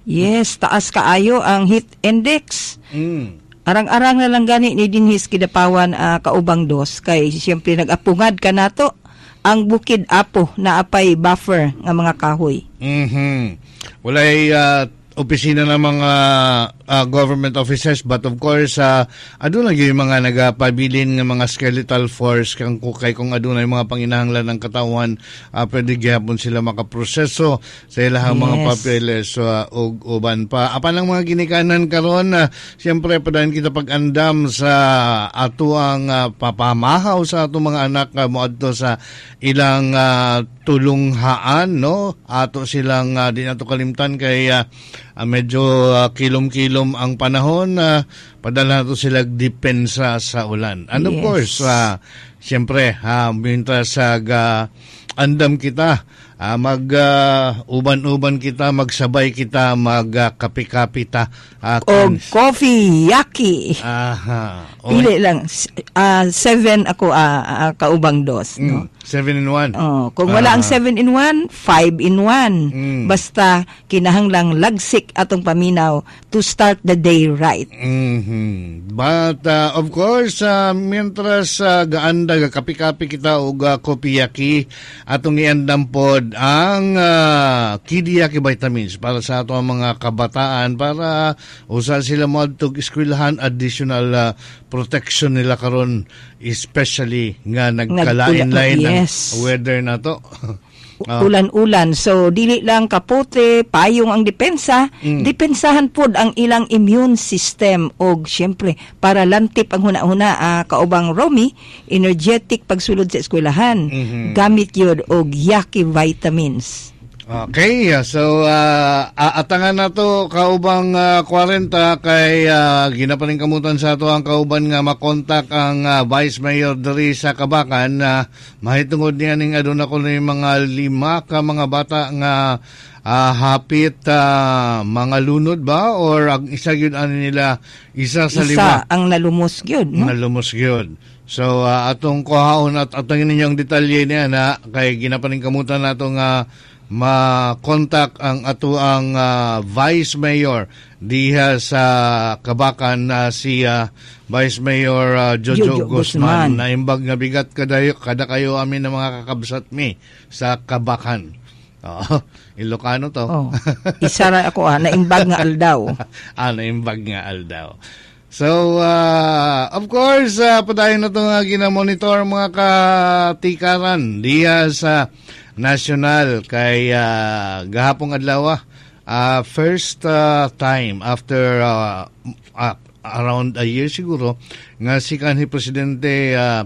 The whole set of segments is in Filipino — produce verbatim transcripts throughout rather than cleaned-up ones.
Yes, taas kaayo ang heat index. Mm. Arang-arang na lang gani ni dinhis kidapawan uh, kaubang dos kay siyempre nag-apungad ka nato ang bukid apo na apay buffer nga mga kahoy. Mhm. Walay uh, opisina ng mga uh, government officers, but of course uh, aduna yung mga nagapabilin ng mga skeletal force kung kay kung aduna yung mga panginahanglan ng katawan, uh, pwede gyapon sila makaproseso sa ilahang yes. mga papeles uh, ug uban pa apan ang mga ginikanan karon uh, siyempre padayon kita pag-andam sa ato ang uh, papamahaw sa ato mga anak uh, moadto sa ilang uh, tulunghaan, no, ato silang uh, di nato kalimtan kay uh, uh, medyo uh, kilom-kilom ang panahon, uh, padala nato sila depensa sa ulan. And of yes. course, uh, siyempre, uh, mintas sa uh, andam kita, uh, mag uh, uban-uban kita, magsabay kita, mag uh, kapi-kapi ta. Uh, o coffee, yaki. Aha. Uh, Pili lang, uh, seven ako uh, uh, kaubang dos, no? Mm. Seven in one. Oh, kung wala uh, ang seven in one, five in one. Mm. Basta kinahanglang lagsik atong paminaw to start the day right. Mm-hmm. But uh, of course, uh, mientras uh, gaanda kapi-kapi kita o uh, kopiyaki atong iandam pod ang uh, kidiyaki vitamins para sa ato mga kabataan para usa sila mo adtog eskwelahan, additional uh, protection nila karon, especially nga nagkalain-lain yes. ang weather na to. uh, Ulan-ulan. So, dili lang kapote, payong ang depensa, mm. depensahan pod ang ilang immune system og syempre, para lantip ang huna-huna uh, kaubang Romy, energetic pagsulod sa eskwelahan. Mm-hmm. Gamit yun og yaki vitamins. Okay, so uh, atangan na to kaubang uh, forty kay uh, ginapaling kamutan sa ato ang kauban nga makontak ang uh, Vice Mayor diri sa Kabakan na uh, mahitungod niya ning aduna ko ni mga lima ka mga bata nga uh, hapit uh, mga lunod ba or ang isa gyud ani nila isa sa isa lima ang nalumos gyud, no? Nalumos gyud. So uh, atong kuhaon at atong ninyong detalye niya na kay ginapaling kamutan nato nga uh, ma-contact ang ato ang uh, Vice Mayor diha sa Kabakan na uh, si uh, Vice Mayor uh, Jojo, Jojo Guzman, Guzman na imbag nga bigat kada, kada kayo amin ng mga kakabsat mi sa Kabakan. Oh, Ilocano to. Oh, isa ra ako ah, naimbag nga aldaw. ah, naimbag nga aldaw. So, uh, of course, uh, padayon na ito nga ginamonitor mga katikaran diya sa national kay uh, gahapong adlaw uh, first uh, time after uh, uh, around a year siguro nga si kanhi presidente uh,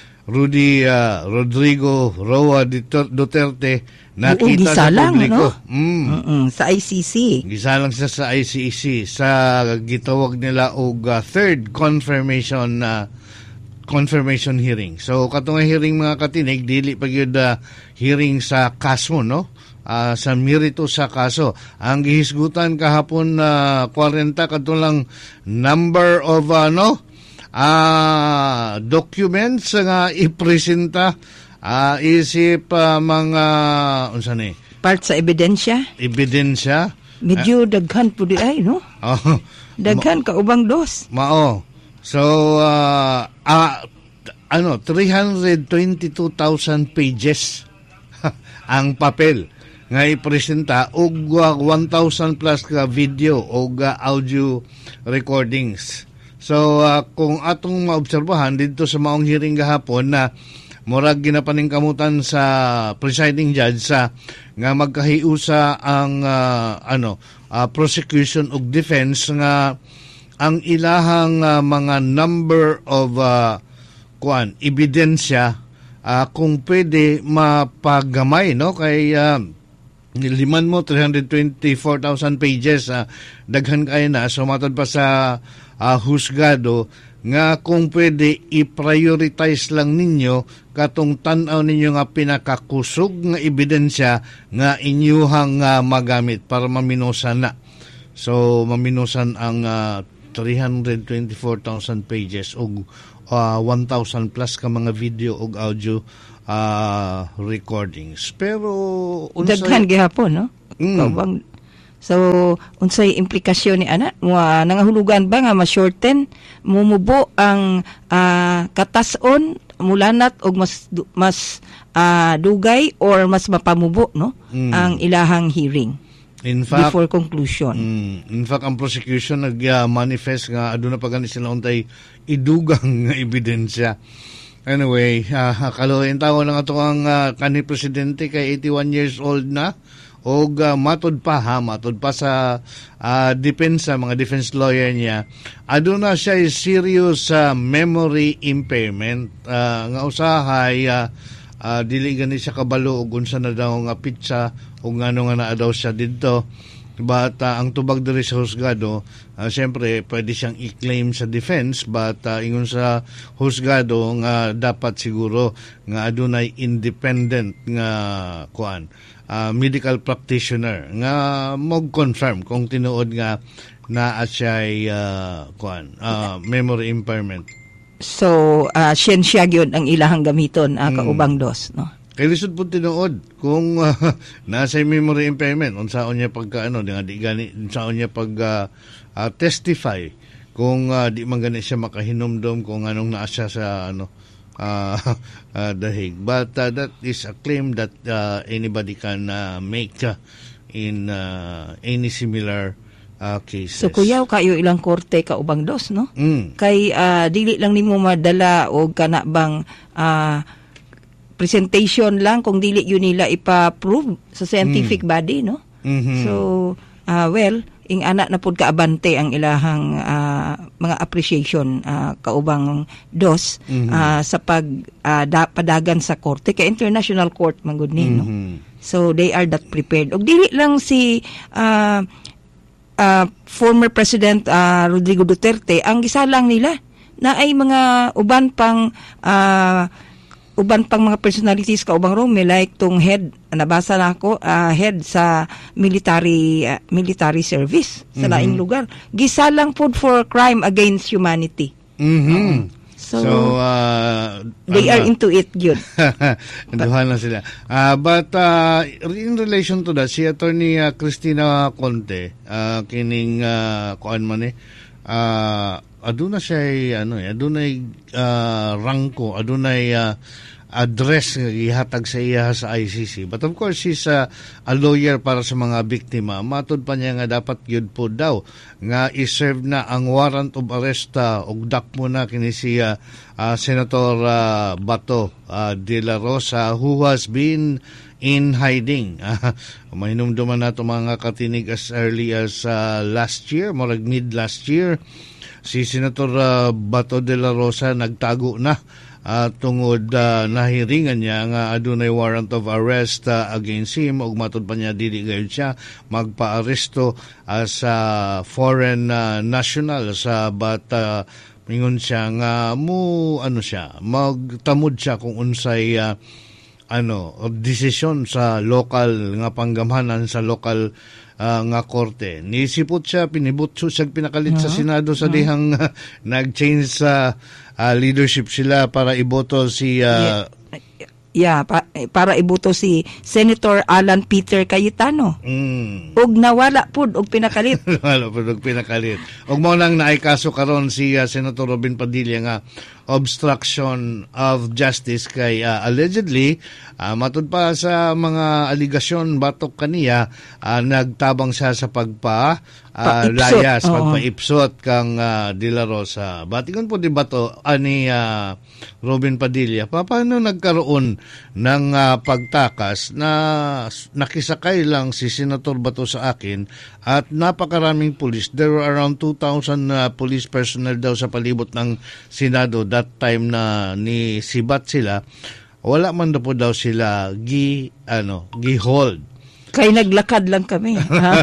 Rudy uh, Rodrigo Roa Duterte nakita sa publiko, no? mm. sa I C C. Gisalang siya sa I C C sa gitawag nila og uh, third confirmation uh, confirmation hearing. So katong hearing mga katinig dili pa gyud uh, hearing sa kaso, no? Uh, sa merito sa kaso. Ang gihisgutan kahapon na uh, forty kadto lang number of uh, no uh, documents nga ipresenta uh, isip uh, mga unsa ni part sa ebidensya. Ebidensya. Medyo uh, daghan pud ay, no? Oh, daghan ka ubang dos. Mao. So, uh, uh, ano, three hundred twenty-two thousand pages ang papel nga ipresenta og uh, one thousand plus ka video o uh, audio recordings. So, uh, kung atong maobserbahan dito sa maong hearing gahapon na murag ginapaning kamutan sa presiding judge sa nga magkahiusa ang uh, ano uh, prosecution ug defense nga ang ilahang uh, mga number of uh, kuan ebidensya uh, kung pwede mapagamay, no, kay uh, liman mo three hundred twenty-four thousand pages uh, daghan kay na so matod pa sa uh, husgado nga kung pwede i-prioritize lang ninyo katong tan-aw ninyo nga pinakakusog nga ebidensya nga inyuhang uh, magamit para maminusan na. So maminusan ang uh, three hundred twenty-four thousand pages o uh, one thousand plus ka mga video o audio uh, recordings. Pero unsay daghan gihapon, no? Mm. Kaubang So unsay implikasyon ni ana? Wa nangahulugan ba nga ma-shorten mumubo ang uh, katason mulanat og mas mas uh, dugay or mas mapamubo no mm. ang ilahang hearing. In fact, before conclusion. Mm, in fact, ang prosecution nag-manifest uh, nga aduna pa gani sila untay idugang nga ebidensya. Anyway, uh, kaluoy tawo lang ato ang uh, kanhi presidente kay eighty-one years old na. O uh, matod pa ha, matod pa sa uh, depensa, mga defense lawyer niya, aduna siya serious uh, memory impairment. Uh, nga usahay, uh, uh, dili gani siya kabalo o unsa na daw nga pitsa o ngano nga na daw siya dito. But uh, ang tubag diri sa husgado, uh, siyempre pwede siyang i-claim sa defense, but uh, ingon sa husgado nga dapat siguro nga adunay independent nga kuan. Uh, medical practitioner nga mag-confirm kung tinuod nga na at siya'y uh, kuan, uh, memory impairment. So, uh, siyensya gyud ang ilahang gamiton uh, kaubang dos, no? Kay lisod po tinuod kung uh, nasa memory impairment, unsaon niya pagka ano, nga di gani, unsaon niya pag uh, uh, testify kung uh, di man gani siya makahinumdom kung anong naa siya sa ano Uh, uh, dahig. But uh, that is a claim that uh, anybody can uh, make uh, in uh, any similar uh, cases. So kuyaw kayo ilang korte kaubang dos, no? Mm. Kay uh, dili lang nimo madala og kana bang uh, presentation lang kung dili yun nila ipa-prove sa scientific mm. body, no? Mm-hmm. So, uh, well, ing anak na pud kaabante ang ilahang uh, mga appreciation uh, kaubang dos mm-hmm. uh, sa pag uh, da, padagan sa korte kay international court man gud ni no. Mm-hmm. So they are that prepared. Og dili lang si uh, uh, former President uh, Rodrigo Duterte ang gisalang nila na ay mga uban pang uh, uban pang mga personalities ka ubang Rome like tong head nabasa na ako uh, head sa military uh, military service sa mm-hmm. laing lugar gisalang pod for crime against humanity. Mhm. Uh, so, so uh, they ano, are into it good. Duhan na sila. Uh, but uh, in relation to that si Attorney uh, Cristina Conte uh, kining uh, kuan man eh uh, aduna siya ano eh adunay uh, rangko adunay uh, address nga gihatag sa iya sa I C C, but of course she's uh, a lawyer para sa mga biktima. Matod pa niya nga dapat gyud po daw nga i-serve na ang warrant of arrest uh, og dakmo na kini si uh, uh, Senator uh, Bato uh, de la Rosa who has been in hiding. Uh, mahinumduman nato mga katinig as early as uh, last year, murag mid last year. Si Senator uh, Bato de la Rosa nagtago na uh, tungod uh, nahiringan niya nga adunay warrant of arrest uh, against him ug matud pa niya dili gayud siya magpa-aresto uh, sa foreign uh, national sa but uh, mingon siya nga mo ano siya magtamod siya kung unsay uh, ano desisyon sa local nga panggamhanan sa local uh, nga korte. Nisipot siya, pinibutso siya, pinakalit uh-huh. sa Senado sa uh-huh. dihang uh, nag-change sa uh, leadership sila para iboto si uh, yeah. Yeah, pa, para iboto si Senator Alan Peter Cayetano. Mm. Og nawala pud og pinakalit. Nawala pud og pinakalit. Og mo nang naay kaso karon si uh, Senator Robin Padilla nga obstruction of justice kay uh, allegedly uh, matud pa sa mga aligasyon batok kaniya uh, nagtabang siya sa pagpa uh, layas, pagpaipsot kang uh, De La Rosa. Batingon po di bato ani uh, Robin Padilla paano nagkaroon ng uh, pagtakas na nakisakay lang si Senator Bato sa akin at napakaraming pulis. There were around two thousand uh, police personnel daw sa palibot ng Senado that time na ni sibat sila. Wala man daw po daw sila gi ano gi hold. Kay naglakad lang kami.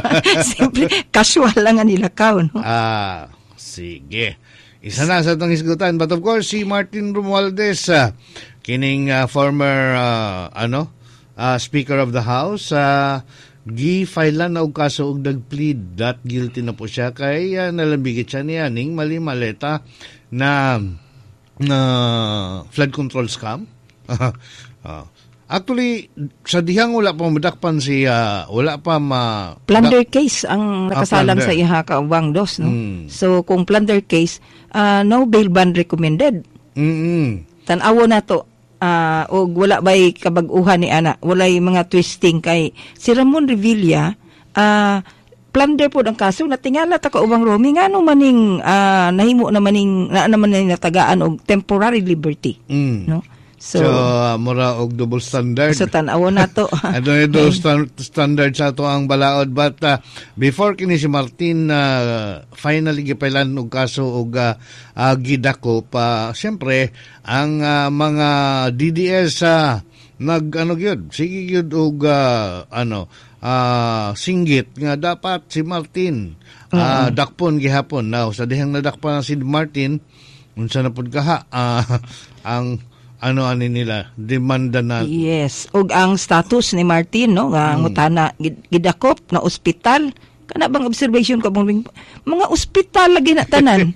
Simple casual lang ang nilakaw, no? Ah, sige. Isa na sa itong isgutan. But of course, si Martin Romualdez, uh, kining uh, former uh, ano uh, Speaker of the House, uh, gi-file na og kaso og nag-plead that guilty na po siya kay uh, nalambigit siya niya ning mali maleta na na flood control scam. uh, Actually, sa dihang wala pa madakpan siya, wala pa ma... Plunder case ang nakasalang Ah, sa plunder. iha ka ubang dos, no? Mm. So, kung plunder case, uh, no bail bond recommended. Mm-mm. Tanawo na to, uh, o wala ba'y kabag-uhan ni ana, wala'y mga twisting kay si Ramon Revilla, uh, plunder po ang kaso, natingala ta ka ubang Romy, nga no maning, uh, nahimo na maning, na naman na natagaan og temporary liberty, Mm. no? So, So, uh, mura og double standard. so tanawo na to. Ano yung double stan- standard sa to ang balaod. But uh, before kini si Martin uh, finally gipailan og kaso og uh, uh, gidako pa, siyempre, ang uh, mga D D S uh, nag ano gyud, sige gyud og uh, ano uh, singgit nga dapat si Martin uh, dakpon gihapon. Now, sa dihang nadakpan si Martin, unsa na pud kaha uh, ang ano ani nila demanda na Yes, ug ang status ni Martin, no, nga Hmm. ngutana gid- gidakop na ospital. Kana bang observation ko mong mga ospital lagi na tanan.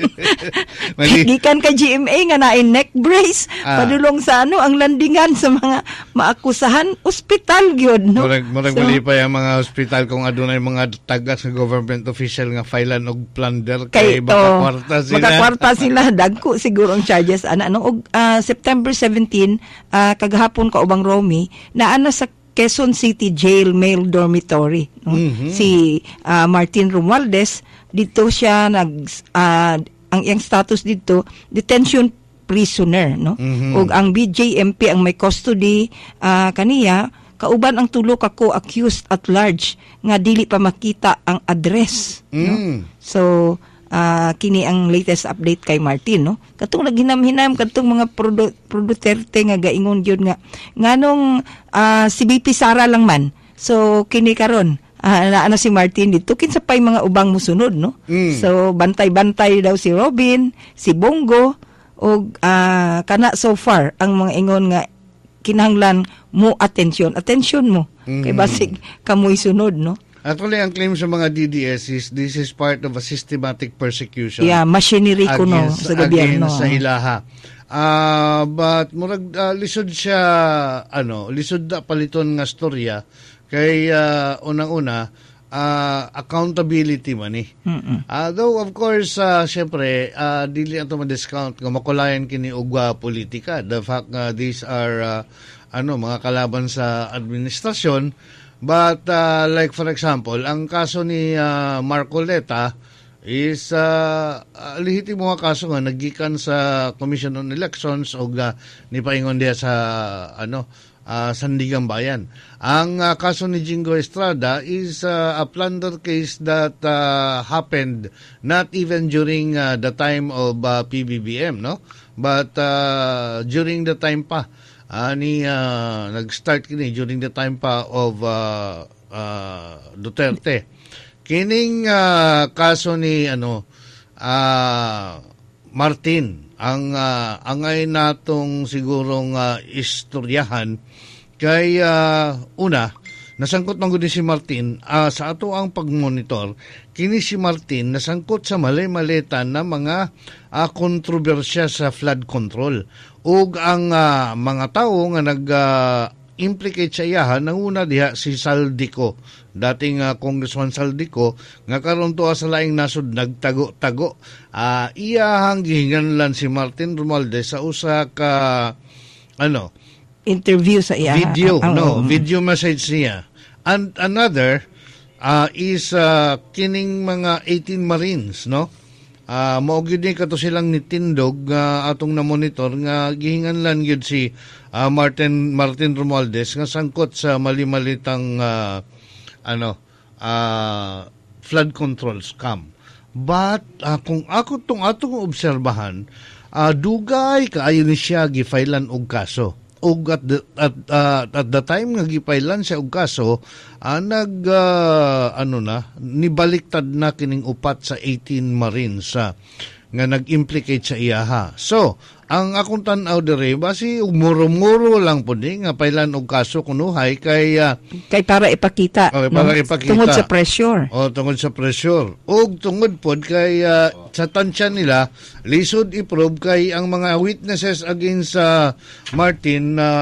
Mali- Gikan ka G M A nga naay neck brace, Ah. padulong sa ano ang landingan sa mga maakusahan, ospital gyud, no. Murag, murag So, mali pa yung mga hospital kung adunay mga tagas nga government official nga filean og plunder kay kay to makakwarta sila. makakwarta sila dagko siguro ang charges ana no og ah, September seventeenth ah, kagahapon ka ubang Romy na ana sa Quezon City Jail Male Dormitory, no? Mhm. Si ah, Martin Romualdez dito siya nag ah, ang iyang status dito detention prisoner, no. Mhm. Ug ang B J M P ang may custody ah, kaniya kauban ang tulo ka co-accused at large nga dili pa makita ang address, no. Mm. So, ah, kini ang latest update kay Martin, no? Katong naghinam-hinam, katong mga produ- Duterte nga gaingon yun nga. Nganong ah, si B P Sara lang man. So, kini karon ah, na, na si Martin dito, kinsa pa'y mga ubang musunod, no? Mm. So, bantay-bantay daw si Robin, si Bongo, o ah, kana so far, ang mga ingon nga kinahanglan mo atensyon. Atensyon mo. Kay Mm. basig kamoy sunod, no? Actually, ang claim sa mga D D S is this is part of a systematic persecution. Yeah, machinery ko no against, sa gobyerno. against sa ilaha. Ah, but murag ah, lisod siya ano, lisod da paliton nga storya kay ah, unang-una ah, accountability man eh. Mm-mm. Ah, though of course uh, syempre ah, dili ato ma-discount nga makulayan kini og ah, politika. The fact nga these are ah, ano mga kalaban sa administrasyon. But uh, like for example, ang kaso ni uh, Marcoleta is uh, uh, lehitimo nga kaso nga naggikan sa Commission on Elections o uh, ni paingon diya sa ano uh, Sandigang Bayan. Ang uh, kaso ni Jingo Estrada is uh, a plunder case that uh, happened not even during uh, the time of uh, P B B M, no? But uh, during the time pa ani uh, nag-start kini during the time pa of uh, uh, Duterte. Kining uh, kaso ni ano uh, Martin ang uh, angay natong sigurong uh, istoryahan kay uh, una nasangkot man gud si Martin uh, sa ato ang pagmonitor kini si Martin nasangkot sa malay-maleta na mga uh, kontrobersya sa flood control ug ang uh, mga tawo nga nag uh, implicate sa iyahan nanguna diha si Saldico, dating uh, Congressman Saldico nga karon tuwa sa laing nasod nagtago-tago. Uh, iyahang gihinganlan si Martin Romualdez sa usa ka ano Interview sa iya. video, ang- no, ang- video message niya. And another uh, is uh, kining mga eighteen Marines, no? Uh, mao gyud ni kato silang nitindog nga atong na monitor nga gihinganlan gyud si uh, Martin Martin Romualdez nga sangkot sa mali-malitang uh, ano uh, flood control scam. But uh, kung ako tong atong obserbahan, uh, dugay kaayo ni siya gifailan og kaso. Og at the, at, uh, at the time nga gipailan siya og kaso, uh, nag uh, ano na nibaliktad na kining upat sa eighteen Marines uh, nga nag-implicate sa iyaha. So, ang akong tan-aw dire basi muro-muro lang pud ni nga pailan og kaso kunuhay kay uh, Kay para ipakita. Okay, para ipakita. Tungod sa pressure. o tungod sa pressure. Og tungod pod kay uh, sa tansya nila lisod i-prove kay ang mga witnesses against uh, Martin na uh,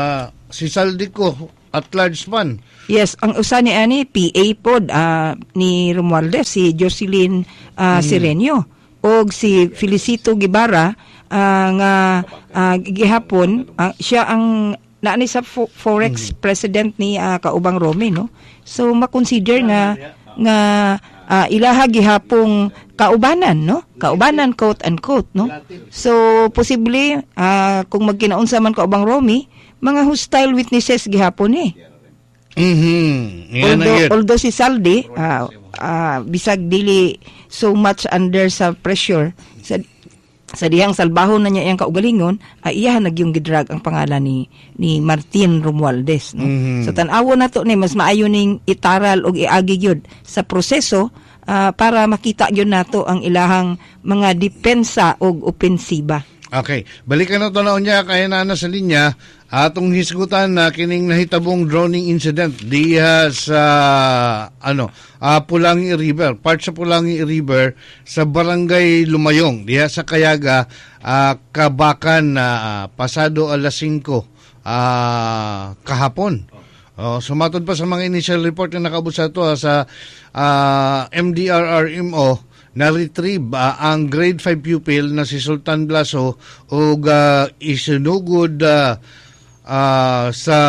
si Saldico at large man. Yes, ang usa ni ani P A pod ah, ni Romualdez, si Jocelyn ah, Sirenio og si Felicito Guevara ah, nga ah, gihapon ah, siya ang naani sa fo- Forex president ni ah, kaubang Rome, no. So makonsider nga nga ah, ilaha gihapong kaubanan, no, kaubanan quote unquote, no. So posible ah, kung magkinaunsa man kaubang Rome, mga hostile witnesses gihapon eh. Mhm. Yan Although, na although si Saldi, ah, ah, bisag dili so much under sa pressure, sa, sa dihang salbaho na niya iyang kaugalingon, ay iya nagyong gidrag ang pangalan ni ni Martin Romualdez. No? Mhm. So tan-awo na to ni, mas maayo ning itaral og iagi gyud sa proseso ah, para makita gyud nato ang ilahang mga depensa og opensiba. Okay, balikan na to na unya kaya na na sa linya atong hisgutan na kining nahitabong droning incident diha sa ano, ah, Pulangi River, part sa Pulangi River sa Barangay Lumayong diha sa Kayaga, ah, Kabakan na ah, pasado alas singko ah, kahapon. Oh, sumatod pa sa mga initial report na nakabot sa to ah, sa ah, M D R R M O na-retrieve uh, ang grade five pupil na si Sultan Blaso o uh, isinugod uh, uh, sa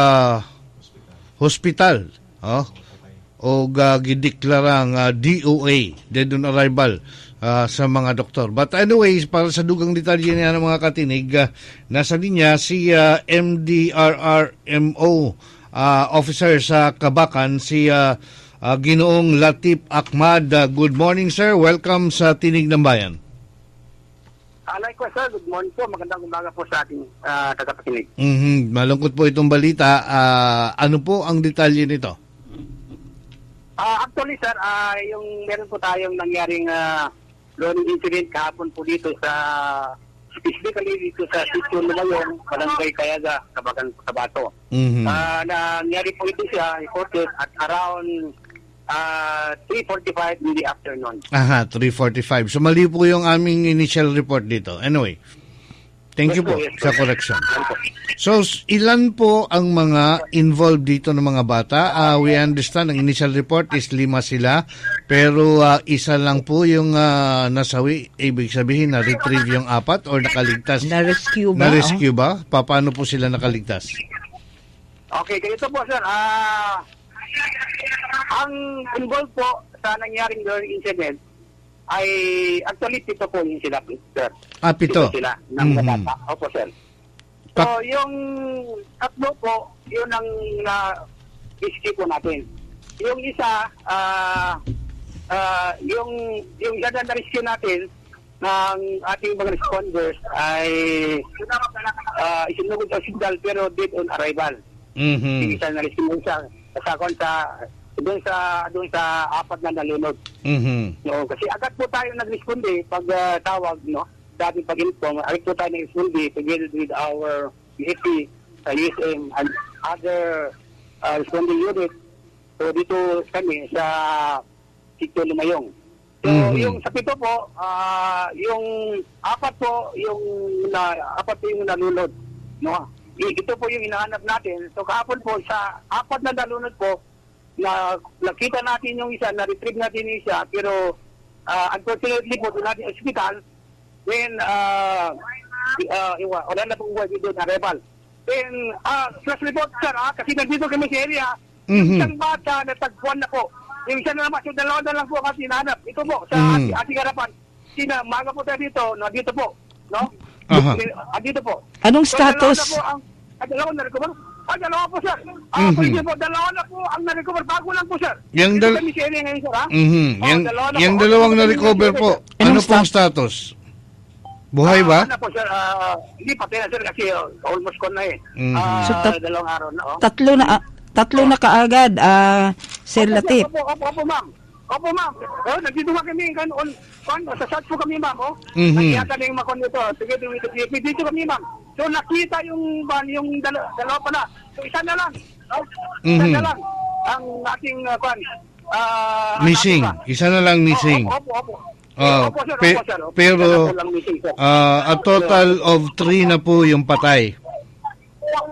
hospital oh, o uh, gideklarang uh, D O A, dead on arrival, uh, sa mga doktor. But anyways, para sa dugang detalye niya ng mga katinig, uh, nasa linya si uh, M D R R M O uh, officer sa Kabakan, si uh, Uh, Ginoong Latif Ahmad. Uh, good morning, sir. Welcome sa Tinig ng Bayan. Alay ko, sir. Good morning po. Magandang umaga po sa ating uh, tagapakinig. Mm-hmm. Malungkot po itong balita. Uh, ano po ang detalye nito? Uh, actually, sir, uh, yung meron po tayong nangyaring uh, learning incident kahapon po dito sa, specifically dito sa Sitio Lumayong, Barangay Kayaga, Kabakan, Cotabato. Mm-hmm. Uh, nangyari po ito siya, reported at around Uh, three forty-five in the afternoon. Aha, three forty-five. So mali po yung aming initial report dito. Anyway, thank you po yes, sa correction. So, ilan po ang mga involved dito ng mga bata? Uh, we understand, ang initial report is lima sila, pero uh, isa lang po yung uh, nasawi. Ibig sabihin, na-retrieve yung apat or nakaligtas? Na-rescue ba? Na-rescue ba? Pa, paano po sila nakaligtas? Okay, ganito po, sir. Ah... Uh, ang involved po sa nangyaring learning incident ay actually pito po yung sila, sir. Ah, pito? Pito sila ng mm-hmm. data. Opo, sir. So, Pa- yung tatlo po, yun ang na-rescue po natin. Yung isa, ah, uh, uh, yung, yung isa na na-rescue natin ng ating mga responders ay uh, isinugod sa hospital pero dead on arrival. Mm-hmm. Yung isa na-rescue mo siya sa sa doon sa doon sa apat na nalunod. Mm-hmm. No, kasi agad po tayo nag-responde pag uh, tawag, no. Dati pag inform, agad po tayo nag-responde together with our U S P, uh, U S M and other uh, responding unit. So dito kami sa Sitio Lumayong. So mm-hmm. yung sa pito po, uh, yung apat po yung na, apat po yung nalunod, no. Ito po yung hinahanap natin. So kahapon po sa apat na nalunod po, na nakita natin yung isa, na-retrieve natin yung isa, pero uh, unfortunately po doon natin hospital, then uh, uh, wala na pong buhay doon na rebel. Then, uh, plus report, sir, ah, kasi nandito kami sa area, mm-hmm. isang bata na tagpuan na po. Yung isa na naman, yung dalawa na lang po kasi hinahanap. Ito po, sa mm-hmm. ating, ating harapan. Sina, maga po tayo dito, no, dito po, no? Aha. Uh, dito po. Anong So, status? dalawa na po ang, ah, dalawa na recover? Ah, dalawa po, sir. Ah, Mhm. pwede po, dalawa na po ang na-recover. Bago lang po, sir. Yung Dito dal- kami sa area ngayon, sir, ha? Mm-hmm. Oh, Yung, dalawa na yung po. dalawang Oh, na-recover po, Anong ano pong stat- status? Buhay ba? Ah, ano po, sir? Ah, hindi pa na, sir, kasi uh, almost gone na eh. Mhm. Ah, So, tat- dalawang araw na, oh. Tatlo na ah, tatlo na kaagad, ah, Sir Opo, Latif. Opo, opo, opo, ma'am. Opo, ma'am. Oh, nandito nga kami. Kan, on, on, sa search po kami, ma'am. Oh. Mhm. Nakita na yung makon nito. Sige, dito, dito, dito kami, ma'am. So, nakita yung, ban, yung dala, dalawa pala. So, isa na lang. Oh, isa Mhm. na lang. Ang ating, uh, kan, ah, Missing. anak, Isa na lang missing. Opo, opo, opo. Oh, Opo, sir, pe- opo, sir. Opo, pero isa na po lang missing, sir. uh, a total of three na po yung patay.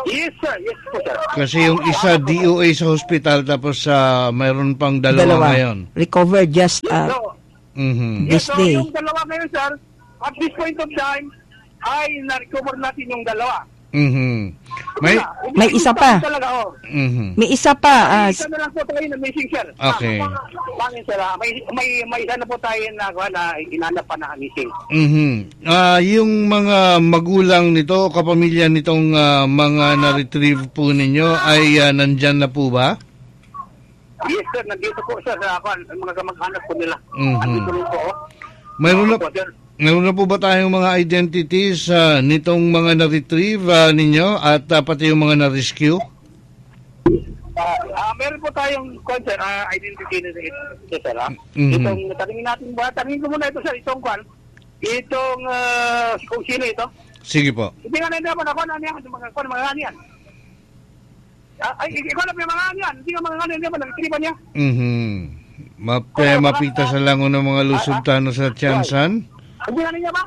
Yes, sir. Yes po, sir. Kasi yung isa D O A sa hospital tapos sa mayroon pang dalawa, Dalawa. ngayon. Recovered just uh, So, Mhm. This yes, so day. yung dalawa ngayon, sir, at this point of time, ay na-recover natin yung dalawa. Mhm. May Wala. May isa pa. Talaga, oh. Mhm. may isa pa. ah, Isa na lang po tayo na missing, sir. Okay. Pangin, sir. ah. May, may, may isa na po tayo na, na inanap pa na missing. Mhm. Ah, yung mga magulang nito, kapamilya nitong ah, mga na-retrieve po ninyo ay ah, nandyan na po ba? Yes, sir. Nandito po, sir. Sa ako, mga kamag-anak po nila. Mhm. Nandito rin po. oh. Mayroon na Opo, sir. Mayroon na po ba tayong mga identities ah, nitong mga na-retrieve ah, ninyo at ah, pati yung mga na-rescue? Ah, ah, meron po tayong concern, uh, identity na ito, sir. ah. Mhm. Itong, tanongin natin ba? Tanongin ko muna ito, sir. Itong kwan. Itong, uh, kung sino ito. Sige po. Hindi nga na naman ako, ano yan? Mga kwan, mga ano yan? Ah, ay, ikaw na mga ano yan? Hindi nga mga ano yan, hindi ba? Nagtripan niya? Mhm. Mape, mapita sa lango ng mga lusubtano sa Tiansan. Hindi nga niya ba?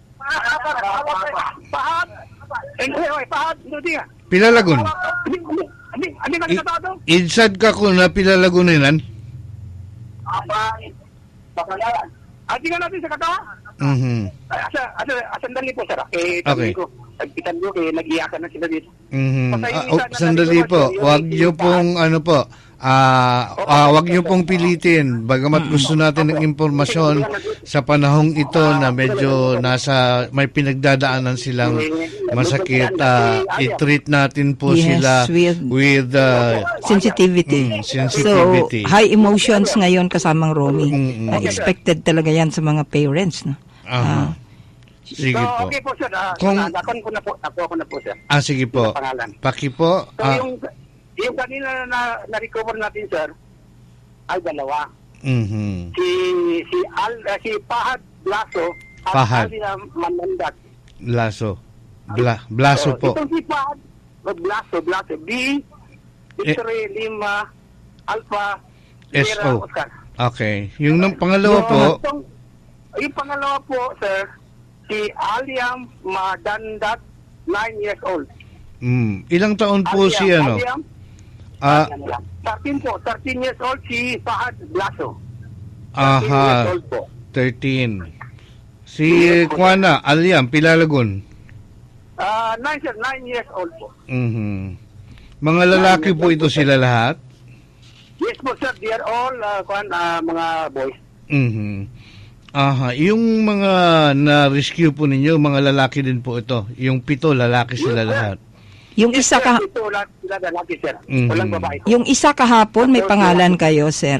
Pahat. Hindi, oy, pahat. Hindi nga. Pilalagon. Hindi, hindi, hindi, hindi ka I- nakatato? Idsad ka ko na pilalagunan. Apa, pakalaran. Ati nga natin sa katawa? Mhm. Asa, asa, asandali po, sir. Eh, Okay. okay. ko, nagpitan ko, eh, nag-iyakan na sila dito. Mhm. Patay yung Ah, oh, isa na sandali nalito, po. sir, yung Wag yung niyo taas. pong ano po. Ah, ah, wag niyo pong pilitin. Bagamat gusto natin ng impormasyon sa panahong ito na medyo nasa may pinagdadaanan silang masakit, ah, i-treat natin po Yes, sila with- with ah, sensitivity. Mm, sensitivity. So, high emotions ngayon kasamang Romy. Mm, mm. Ah, expected talaga yan sa mga parents. No? aha. Sige So, po. okay po, sir. Ah, Kung- nakon ko na po, ako ako na po, sir. Ah, sige po. Yung pangalan. Paki po. So, Ah, yung, yung kanina na, na-recover natin, sir, ay dalawa. mhm. Si, si, Al, ah, si Pahad Blaso at Pahad. Alina Manandat. Blaso. Bla, blaso So, po. Itong si Pahad, oh, Blaso, Blaso, B, Victory, Lima, Alpha, S Sierra, O. Oscar. Okay. Yung nang pangalawa po, Itong- yung pangalawa po, sir, si Aliam Madandat, nine years old. mm, ilang taon po Aliam, si ano? Aliam, Ah, thirteen po, thirteen years old si Fahad Blaso. thirteen years aha, old po. thirteen. Si Juana, Aliam, Pilalagon. Ah, nine, sir, nine years old po. Mhm. Mga lalaki po ito sila lahat? Yes po, sir, they are all uh, kuan, ah, mga boys. Mhm. Aha, yung mga na-rescue po ninyo, mga lalaki din po ito. Yung pito, lalaki sila lahat. Yung Yes, isa sir, ka ito lahat sila lalaki, sir. Mhm. Walang babae. yung isa kahapon may pangalan kayo, sir.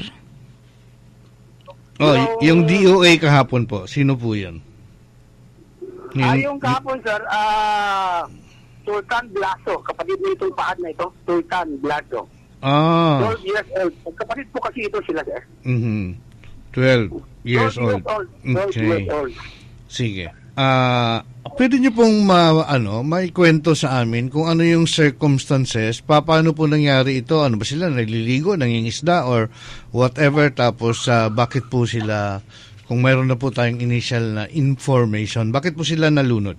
Oh, Yung- yung D O A kahapon po, sino po yun? Ah, yung kahapon, sir, ah, Sultan Blaso, kapatid mo itong Fahad na ito, Sultan Blaso. Ah, twelve years old. Kapatid po kasi ito sila, sir. mhm. twelve years twelve old. years old. twelve Okay. years old. Sige. Ah, pwede niyo pong ma, ano, maikwento sa amin kung ano yung circumstances, pa, paano po nangyari ito? Ano ba sila nagliligo, nangingisda or whatever, tapos ah, bakit po sila, kung mayroon na po tayong initial na information, bakit po sila nalunod?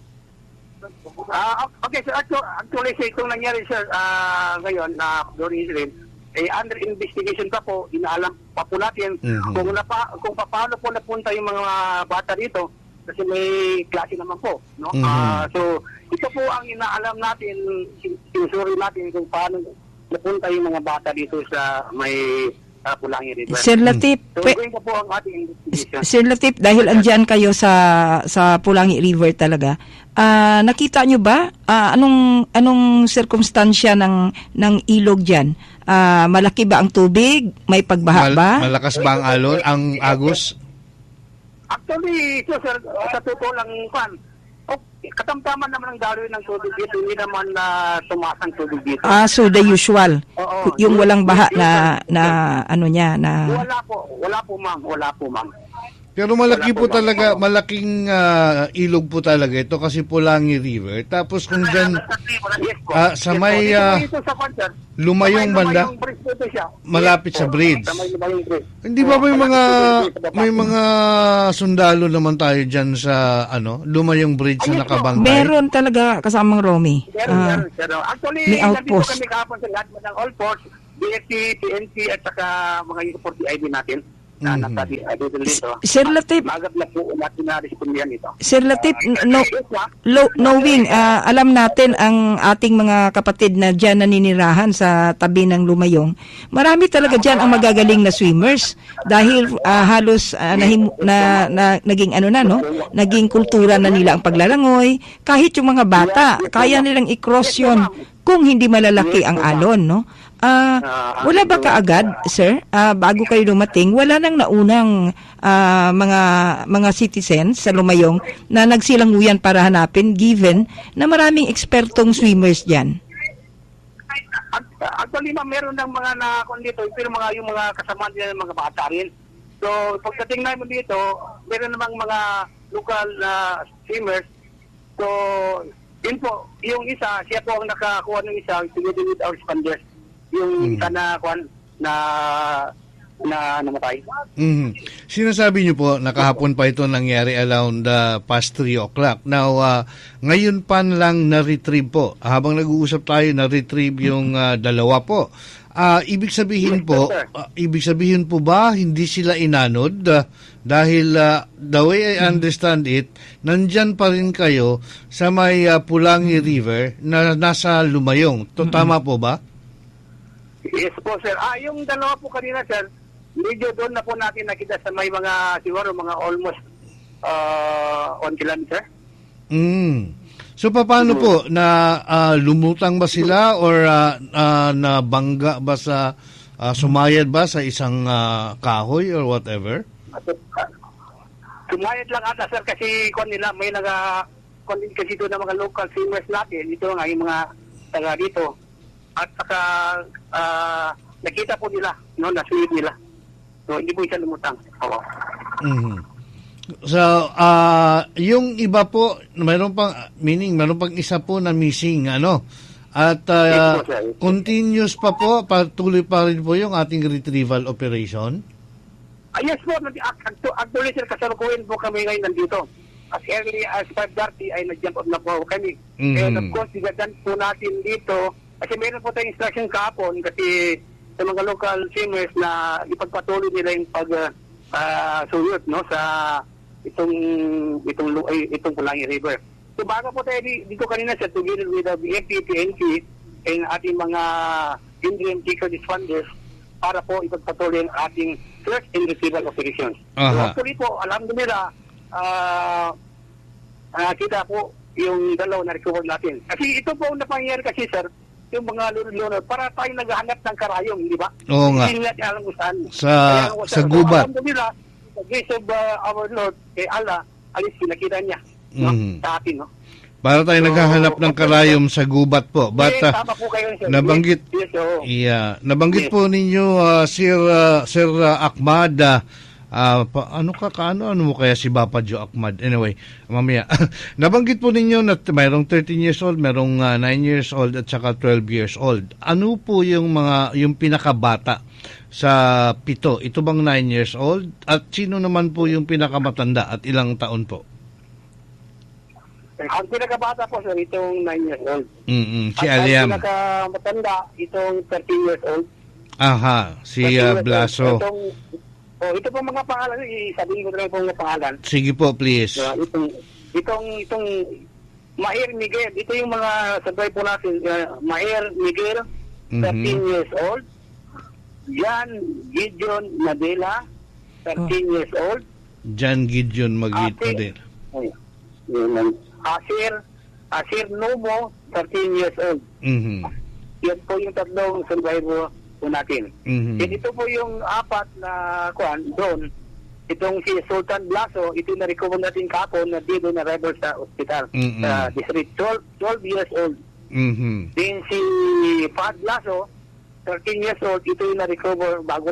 Ah, okay, sir. Actually, actually sir, itong nangyari, sir, ah, ngayon, na during incident, eh, under investigation pa po, inaalam pa po natin Mhm. kung, napa, kung paano po napunta yung mga bata dito, kasi may klase naman po, no? Mhm. Ah, so, ito po ang inaalam natin, sin- sinusuri natin kung paano napunta yung mga bata dito sa may uh, Pulangi River. Sir Latif, So, pe- going po po ang ating investigation. Sir Latif, dahil andyan kayo sa sa Pulangi River talaga, ah, nakita nyo ba ah, anong anong sirkumstansya ng ng ilog diyan? Ah, malaki ba ang tubig? May pagbaha Mal- ba? malakas ba ang alon, ang agos? Actually, ito, sir, sa totoo lang, pan, oh, katamtaman naman ang daloy ng tubig dito, hindi naman na tumaas ang tubig dito. Ah, so the usual. Oo. Yung walang baha na na ano niya na Wala po, wala po, ma'am, wala po, ma'am. Pero malaki Wala po po, talaga, ma'am. malaking ah, ilog po talaga ito kasi Pulangi River. Tapos kung dyan, Yes po. Ah, sa Yes po. may, Dito po ah, ito sa concert. Lumayong Sa may banda? Lumayong bridge po ito siya. Malapit Yes sa po. bridge. Sa may Lumayong bridge. hindi ba Oo, may malapit mga po dito sa baba. may mga sundalo naman tayo dyan sa ano, Lumayong Bridge Ayos na po. nakabantay? Meron talaga kasamang Romy. Meron, Ah, meron, meron. Actually, may nandito outpost. kami kahapon sa lahat ng all force, B S P, P N C, at saka mga uniform I D natin na Mhm. nasa dito dito. Sir Latif, Magab na po natin na respondihan ito. Sir Latif, no, Yes, ma'am. Lo, knowing, ah, alam natin ang ating mga kapatid na dyan naninirahan sa tabi ng Lumayong, marami talaga dyan ang magagaling na swimmers dahil ah, halos ah, nahim, na, na, naging ano na, no? Naging kultura na nila ang paglalangoy. Kahit yung mga bata, kaya nilang i-cross yun kung hindi malalaki ang alon, no? Ah, wala ba kaagad, sir, ah, bago kayo dumating, wala nang naunang ah, mga mga citizens sa Lumayong na nagsilanguyan para hanapin given na maraming ekspertong swimmers diyan? Act- Actually, ma'am, meron ng mga na dito, pero mga yung mga kasama nila ng mga bata rin. So, pagdating namin dito, meron namang mga local na swimmers. So, yun po, yung isa, siya po ang nakakuha ng isa, together with our responders. Yung isa na, kuhan, na, na namatay. Mhm. Sinasabi niyo po, nakahapon pa ito nangyari around uh, past three o'clock. Now, uh, ngayon pa lang na-retrieve po. Habang nag-uusap tayo, na-retrieve yung uh, dalawa po. Ah, ibig sabihin po, ah, ibig sabihin po ba hindi sila inanod ah, dahil ah, the way I understand it, nandyan pa rin kayo sa may ah, Pulangi River na nasa Lumayong. To, tama po ba? Yes po, sir. Ah, yung dalawa po kanina, sir, medyo doon na po natin nakita sa may mga, siguro, mga almost uh, one kilometer. Mm. So paano po na ah, lumutang ba sila or ah, ah, nabangga ba sa ah, sumayad ba sa isang ah, kahoy or whatever? At, uh, Sumayad lang ata, sir, kasi kung nila, may naga, kung kasi ito ng mga local swimmers natin, ito nga yung mga taga dito. At saka, ah, nakita po nila, no, na-sweep nila. So, hindi po siya lumutang. Oo. Mhm. So, ah, yung iba po, mayroon pang, meaning, mayroon pang isa po na missing, ano? At ah, Yes po, sir. continuous pa po, patuloy pa rin po yung ating retrieval operation? Ah, yes po, nag- actu- actually, sir, kasalukuyan po kami ngayon nandito. As early as five thirty ay nag-jump up na po kami. Mhm. And of course, sigadan po natin dito, kasi meron po tayong instruction kahapon, kasi sa mga local swimmers na ipagpatuloy nila yung pag uh, uh, suyot, no, sa itong itong lu- ay, itong Pulangi River. So bago po tayo di- dito kanina sa together with the B F P, P N C, and ating mga Indian Seeker Responders para po ipagpatuloy ang ating search and retrieval operations. So Aha. actually po, alam nila, ah ah, kita po yung dalaw na recover natin. Kasi ito po ang napangyayari kasi, sir, yung mga lunod-lunod, para tayo naghahanap ng karayom, di ba? Oo nga. Hindi natin alam kung saan. Sa- Kaya, sa sir, gubat. Alam nila, the grace of uh, our Lord, kay Allah, alis pinakita niya, no? Mhm. Sa atin, no? Para tayo So, naghahanap ng karayom sa gubat po. But Yes, ah, tama po kayo, sir. nabanggit, Yes, yes, oo. yeah, nabanggit Yes. po ninyo, ah, Sir, ah, Sir ah, Ahmad, ah, ah, pa, ano ka, kaano, ano mo kaya si Bapadjo Ahmad? Anyway, mamaya. Nabanggit po ninyo na t- mayroong thirteen years old, mayroong ah, nine years old, at saka twelve years old. Ano po yung mga, yung pinakabata sa pito? Ito bang nine years old? At sino naman po yung pinakamatanda at ilang taon po? Ang pinakabata po, sir, itong nine years old. Mm Si At Aliam. ang pinakamatanda, itong thirteen years old. Aha, si thirteen ah, years old. Blaso. Itong, oh, ito po mga pangalan, isabihin ko na lang po mga pangalan. Sige po, please. Uh, itong, itong, itong Maher Miguel, ito yung mga sabay po natin, uh, Maher Miguel, thirteen Mhm. years old. Jan Gideon Nadela, thirteen years old. Jan Gideon Magid Ate- din. Ay, yun lang. Asir, Asir Nomo, thirteen years old. Mhm. Yan po yung tatlong survivor po natin. Mhm. And ito po yung apat na kuan doon. Itong si Sultan Blaso, ito na recover natin kahapon na dito na arrival sa ospital. Mm-mm. Sa district, twelve, twelve years old. Mhm. Then si Fad Blaso, thirteen years old, ito yung na-recover bago lang.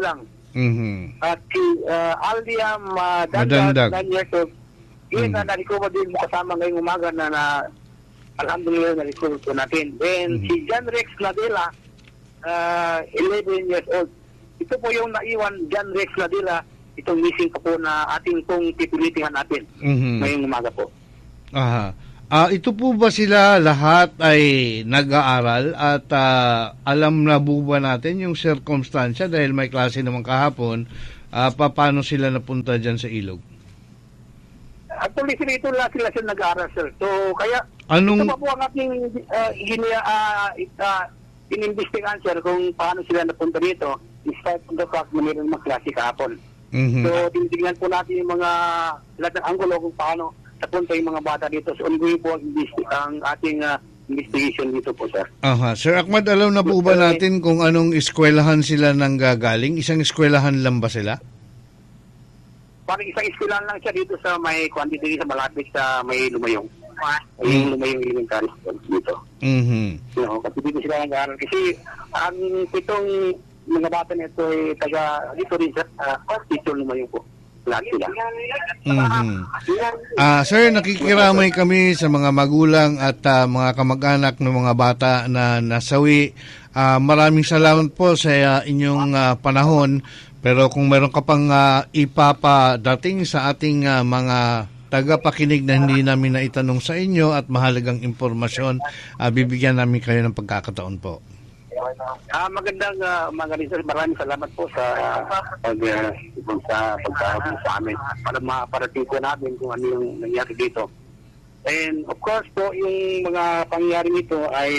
Mhm. At si uh, Aldiam uh, Madandag. nine years old. Yun Mhm. na na-recover din kasama ngayong umaga na, na alhamdulillah na-recover po natin. Then Mhm. si John Rex Ladela, uh, eleven years old. Ito po yung naiwan, John Rex Ladela, itong missing pa po na ating pong pipilitingan natin Mhm. ngayong umaga po. Aha. Ah, ito po ba sila lahat ay nag-aaral at ah, alam na po ba natin yung circumstansya dahil may klase naman kahapon, ah, paano sila napunta dyan sa ilog? Actually, sila ito lang sila sila nag-aaral, sir. So, kaya Anong ito pa po ang ating uh, ginia, uh, uh, inimbestigahan, sir, kung paano sila napunta dito despite from the fact na mayroon mga klase kahapon. Mhm. So, tinitignan po natin yung mga lahat ng anggulo kung paano napunta yung mga bata dito. So, ongoing po ang, investi- ang ating uh, investigation dito po, sir. Aha, Sir Ahmad, alam na po ba natin kung anong eskwelahan sila nang gagaling? Isang eskwelahan lang ba sila? Parang isang eskwelahan lang siya dito sa may quantity sa malapit sa may Lumayong. Yung Lumayong Elementary School dito. Mhm. No, kasi dito sila nag-aaral. Kasi ang pitong mga bata nito ay taga dito rin sa uh, dito Lumayong po. Lahat sila. Mhm. Ah, sir, nakikiramay kami sa mga magulang at ah, mga kamag-anak ng mga bata na nasawi. Ah, maraming salamat po sa ah, inyong ah, panahon. Pero kung meron ka pang ah, ipapadating sa ating ah, mga tagapakinig na hindi namin naitanong sa inyo at mahalagang impormasyon, ah, bibigyan namin kayo ng pagkakataon po. Ah, magandang uh, mga rin, maraming salamat po sa pag uh, sa pagtawag sa amin para maparating po namin kung ano yung nangyari dito. And of course po, yung mga pangyayari nito ay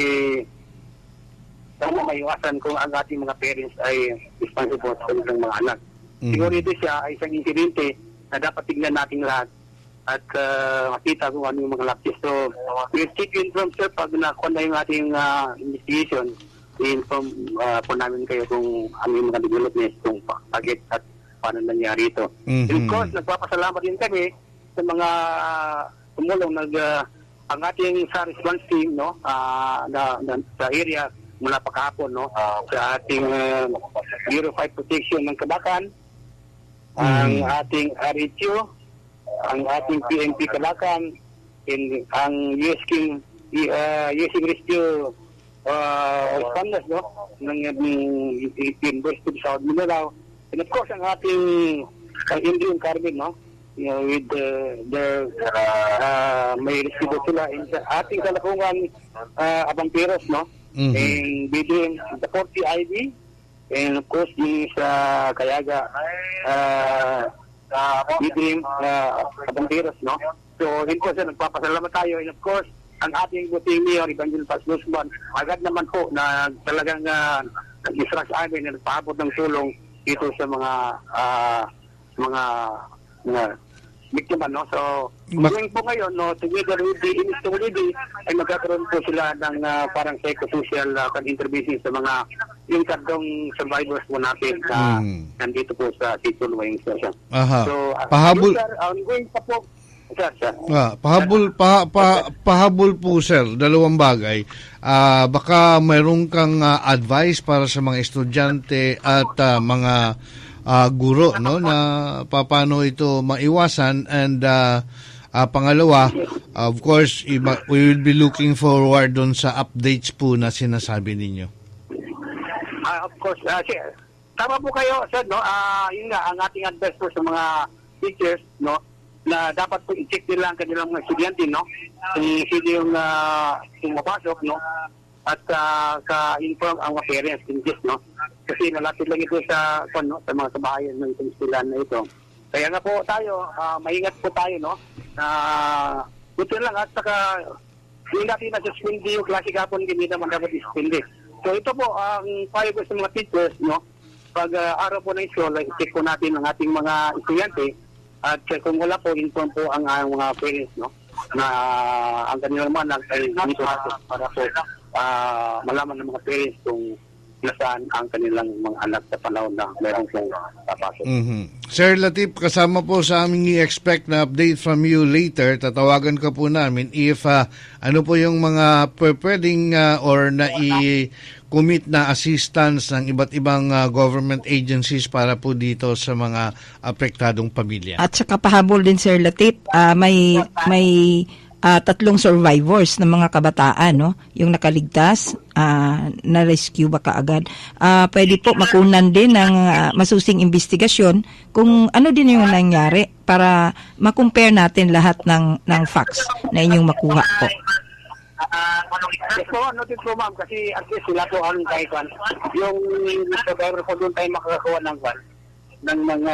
sana maiwasan kung ang ating mga parents ay responsible sa kanilang mga anak. Mhm. Siguro ito siya ay isang insidente na dapat tignan natin lahat at uh, makita kung ano yung mga lapis. So, we'll keep you informed, sir, pag nakuha na yung ating uh, investigation, i-inform uh, po namin kayo kung ano yung mga developments, kung bakit at paano nangyari ito. Mhm. And of course, nagpapasalamat din kami sa mga uh, tumulong nag uh, ang ating sa response team, no, uh, na, na sa area mula pa kahapon, no, uh, sa ating uh, Bureau of Fire Protection ng Kabakan, Mhm. ang ating R H U, ang ating P N P Kabakan, and ang U S King uh, U S King Rescue uh, responders, no, ng University of South Mindanao, and of course ang ating uh, Indian Carmen, no, you know, with the, the uh, may resibo sila in sa ating kalakungan uh, Abampiros, no, Mhm. and within the forty I D, and of course yung sa Kayaga uh, within uh, Abampiros, no. So, yun po sir, nagpapasalamat tayo, and of course ang ating buting mayor, Evangelist Paz Guzman, agad naman po na talagang uh, nag-isra sa amin na nagpahabot ng tulong dito sa mga uh, mga mga biktima, no. So, Bak- ngayon po ngayon, no, together with the M S W D, ay magkakaroon po sila ng uh, parang psychosocial uh, intervention sa mga yung kardong survivors po natin na Mm. nandito po sa Sitio Lumayong Station. Aha. So, uh, Pahabol- yun, sir, ongoing pa po, sir, sir. Ah, pahabol pa, pa, pahabol po sir, dalawang bagay. Ah, baka mayroon kang ah, advice para sa mga estudyante at ah, mga ah, guro, no, na paano ito maiwasan, and ah, ah, pangalawa, of course, iba, we will be looking forward doon sa updates po na sinasabi ninyo. Ah, of course, uh, sir, tama po kayo, sir, no. Ah, yun nga ang ating advice po sa mga teachers, no, na dapat po i-check nila ang kanilang mga estudyante, no, kung sino yung uh, pumapasok, no, at uh, ka-inform ang mga parents in this, no, kasi nalapit lang ito sa, no, sa mga kabahayan ng itong silan na ito. Kaya nga po tayo, uh, maingat po tayo, no, na buti lang at saka hindi natin na-suspindi yung klase kapon, hindi naman dapat i-suspindi. So ito po, ang payo ko sa mga teachers, no, pag uh, araw po ng school, i-check po natin ang ating mga estudyante. At kung wala po, inform po ang, ang mga parents, no, na uh, ang kanilang mga anak ay dito para po uh, malaman ng mga parents kung nasaan ang kanilang mga anak sa panahon na meron pong papasok. Mhm. Sir Latif, kasama po sa aming i-expect na update from you later. Tatawagan ka po namin if uh, ano po yung mga pwedeng uh, or na i commit na assistance ng iba't ibang uh, government agencies para po dito sa mga apektadong pamilya. At saka pahabol din, Sir Latif, uh, may may uh, tatlong survivors ng mga kabataan, no? Yung nakaligtas, uh, na-rescue ba kaagad. Uh, pwede po makunan din ng uh, masusing investigasyon kung ano din yung nangyari para makompare natin lahat ng, ng facts na inyong makuha po. Yes po, noted po ma'am, kasi at least sila po ang tayo kwan. Yung survivor po doon tayo makakakuha ng kwan, ng mga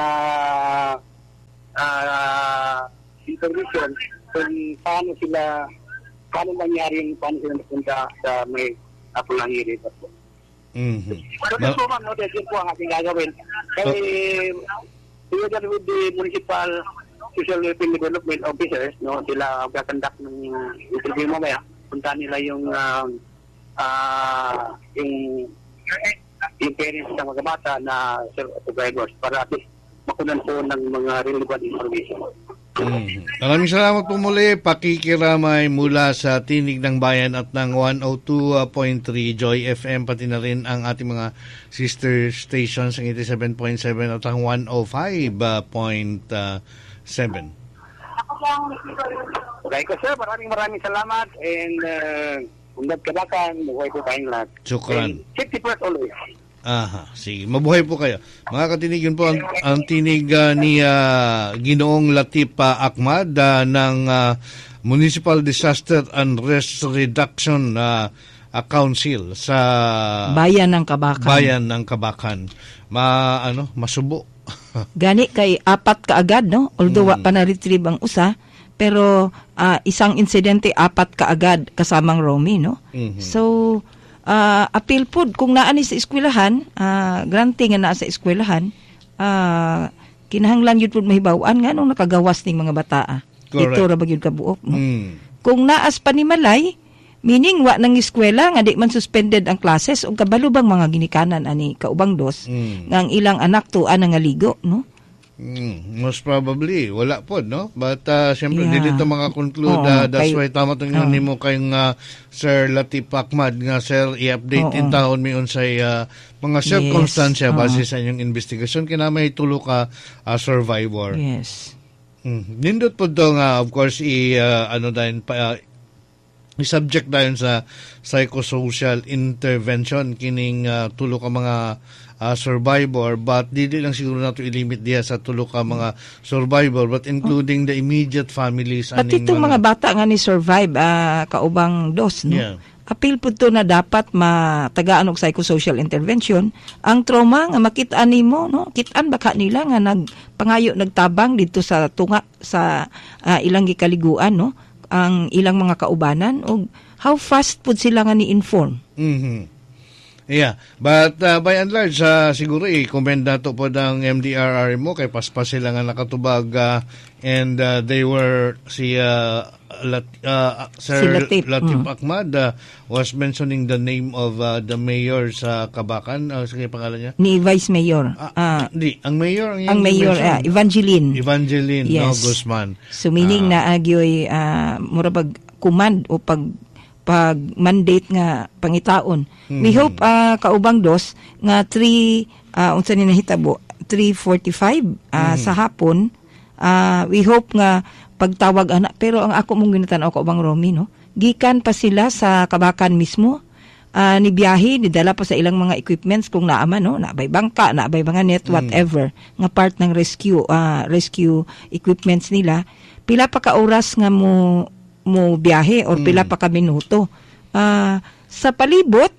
uh, information kung paano sila, paano nangyari yung paano sila napunta sa may Apulangiri po. Mm-hmm. Noted po ma'am, noted yun po ang ating gagawin. Kaya, together with the municipal social welfare development officers, no, sila gagandak ng interview mamaya. Punta nila yung uh, uh, yung yung parents ng mga bata na survivors para at least makunan po ng mga relevant information. Mm. Maraming salamat po muli, pakikiramay mula sa Tinig ng Bayan at ng one oh two point three Joy F M, pati na rin ang ating mga sister stations ang eighty-seven point seven at ang one oh five point seven. Okay ko sir, maraming maraming salamat and uh, undat kabakan, mabuhay po tayong lahat. Sukran. safety first always. Aha, sige. Mabuhay po kayo. Mga katinig, yun po ang, ang tinig uh, ni uh, Ginoong Latif uh, Ahmad uh, ng uh, Municipal Disaster and Risk Reduction uh, uh, Council sa Bayan ng Kabakan. Bayan ng Kabakan. Ma, ano, masubo. Gani kay apat kaagad, no? Although hmm. wa pa na-retrieve ang usa, pero uh, isang insidente apat kaagad kasamang Romy, no? Mm-hmm. So uh, appeal po kung naa ni sa eskwelahan, uh, granting nga naa sa eskwelahan, uh, kinahanglan yun po mahibawan nga nung nakagawas ning mga bata. Ah. Dito ra bagyud kabuok, no? Mm. Kung naas panimalay, meaning wa nang eskwela nga di man suspended ang classes o kabalo bang mga ginikanan ani kaubang dos mm. nga ang ilang anak tuan nga ligo, no? Mm, most probably wala po, no, but uh, syempre yeah. Dili to maka-conclude. Oh, uh, that's kay, why tama tong oh. nimo kayong uh, Sir Latif Ahmad nga sir i-update oh, in taon mi unsay uh, mga circumstansya yes. base oh. sa inyong investigasyon kinamay tulo ka uh, survivor. Yes. Mm. Nindot po to nga of course i uh, ano din pa uh, i-subject dayon sa psychosocial intervention kining uh, tulo ka mga Uh, survivor, but dili lang siguro nato i-limit diya sa tulo ka mga survivor, but including the immediate families. Pati itong mga, mga bata nga ni survive uh, kaubang dos, no? Yeah. Appeal po to na dapat matagaan og psychosocial intervention. Ang trauma nga makit-an nimo, no? Kit-an baka nila nga nagpangayo nagtabang dito sa tunga sa uh, ilang gikaliguan, no? Ang ilang mga kaubanan og how fast pud sila nga ni-inform. Mhm. Yeah, but uh, by and large, uh, siguro i-commend nato po ng M D R R mo kay paspas sila nga nakatubag uh, and uh, they were si uh, Lat, uh, Sir si Latif, Latif mm. Ahmad uh, was mentioning the name of uh, the mayor sa Kabakan. Uh, sige pangalan niya? Ni Vice Mayor. Ah, uh, di, ang mayor ang, ang mayor uh, Evangeline. Evangeline yes. no, Guzman. So meaning uh, na agyoy uh, murabag command o pag pag-mandate nga pangitaon. Mm-hmm. We hope uh, kaubang dos nga three uh, unsa ni nahitabo three forty-five uh, mm-hmm. sa hapon. Uh, we hope nga pagtawag ana pero ang ako mong ginatan-aw kaubang Romy, no. Gikan pa sila sa Kabakan mismo. Uh, ni biyahe, nidala pa sa ilang mga equipments kung naaman, no, naabay bangka, naabay mga net, whatever, mm. nga part ng rescue uh, rescue equipments nila. Pila pa ka oras nga mo mo biyahe or pila pa ka minuto. Uh, sa palibot,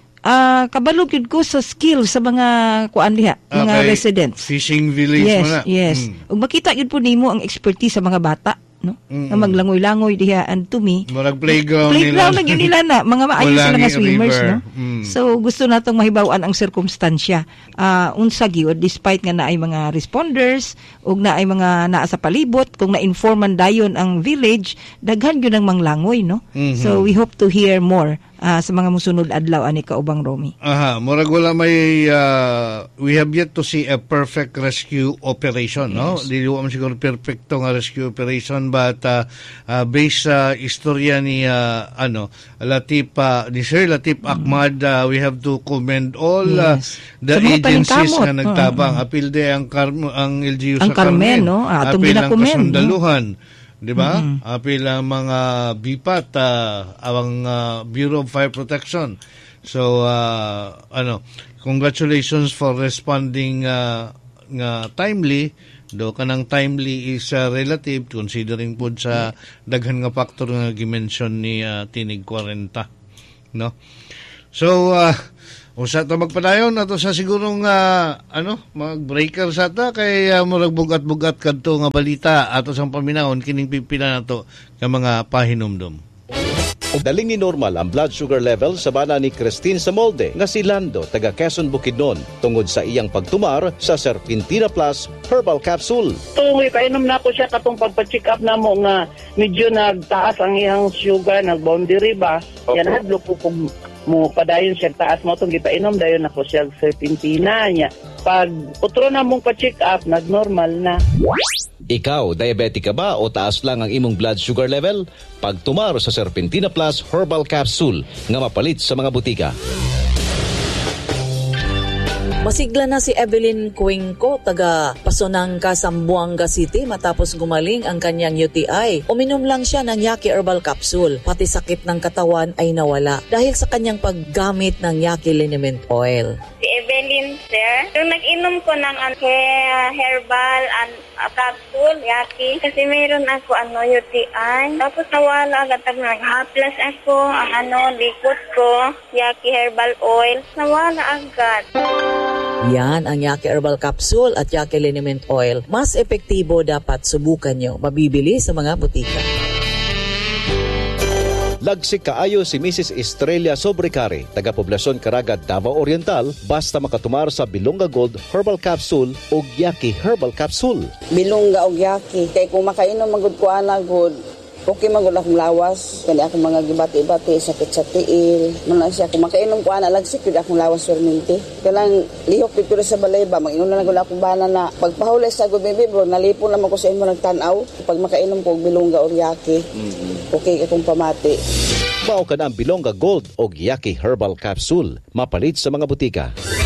uh, kabalog yun ko sa skill sa mga kuan diha, mga okay. residents. Fishing village yes, mo na. Yes, yes. Mm. Ug makita yun po nimo ang expertise sa mga bata, no? Mm-hmm. Na maglangoy-langoy diha, and to me, murag playground, playground nila. Playground nila na, mga maayo sila nga swimmers, river. No? Mm. So gusto natong mahibaw-an ang sirkumstansya. Uh, unsa gyud despite nga naay mga responders ug naay mga naa sa palibot, kung na-informan dayon ang village, daghan gyud ang manglangoy, no? Mm-hmm. So we hope to hear more ah, sa mga musunod adlaw ani kaubang Romy. Aha, murag wala may uh, we have yet to see a perfect rescue operation, no? Dili mo siguro perfecto nga rescue operation, but uh, uh, based sa istorya ni uh, ano Latif uh, ni Sir Latif mm. Ahmad, uh, we have to commend all yes. uh, the so, agencies nga nagtabang. uh-huh. Apil de ang Car- ang L G U ang sa Carmen, Carmen, no? Ah, apil ang kasundaluhan. No? Di ba? Mm-hmm. Apil ang mga B I P A T, uh, ang uh, Bureau of Fire Protection. So, uh, ano, congratulations for responding uh, nga timely. Do kanang timely is uh, relative considering po sa daghan nga factor nga gimension ni uh, Tinig forty. No? So, uh, usa ta magpadayon ato sa sigurong uh, ano mag-breaker sa ta kay uh, murag bugat-bugat kadto nga balita ato sang paminahon kining pipila nato ka mga pahinumdum. Daling ni normal ang blood sugar level sa bana ni Christine Samolde nga si Lando taga Quezon Bukidnon tungod sa iyang pagtumar sa Serpentina Plus Herbal Capsule. Tungoy kainom na ko siya katong pagpa-check up na mo nga medyo nagtaas ang iyang sugar, nag-boundary ba. Okay. Yan hadlo ko kung mo padayon siya taas mo itong gipainom dayon ako siya Serpentina niya. Pag utro na mong pa-check up, nag-normal na. Ikaw, diabetic ka ba o taas lang ang imong blood sugar level? Pagtumar sa Serpentina Plus Herbal Capsule nga mapalit sa mga butika. Masigla na si Evelyn Cuenco, taga Pasonangka, Zamboanga City matapos gumaling ang kanyang U T I. Uminom lang siya ng Yaki Herbal Capsule. Pati sakit ng katawan ay nawala dahil sa kanyang paggamit ng Yaki Liniment Oil. Si Evelyn, sir, yung nag-inom ko ng uh, herbal and uh, capsule, Yaki, kasi mayroon ako ano, U T I. Tapos nawala agad, nag-haplas ako, ang ano, likot ko, Yaki Herbal Oil, nawala agad. Yan ang Yaki Herbal Capsule at Yaki Liniment Oil. Mas epektibo, dapat subukan nyo. Mabibili sa mga butika. Lagsik kaayo si Missus Estrella Sobrecari, taga Poblasyon Caraga, Davao Oriental, basta makatumar sa Bilonga Gold Herbal Capsule o Yaki Herbal Capsule. Bilonga o Yaki, kay kung makainom magud ko ana good, okay magud akong lawas, kani akong mga gibati-bati, sakit sa tiil. Muna siya kung makainom ko ana lagsik gud akong lawas perminti. Kanang lihok dito sa balay ba, mag-inom na gud akong bana na pagpahuli sa good baby bro, nalipon naman ko sa imo nagtan-aw. Pag makainom ko og Bilonga o Yaki, mm-hmm. okay akong pamati. Mao ka na ang Bilonga Gold o Yaki Herbal Capsule, mapalit sa mga butika.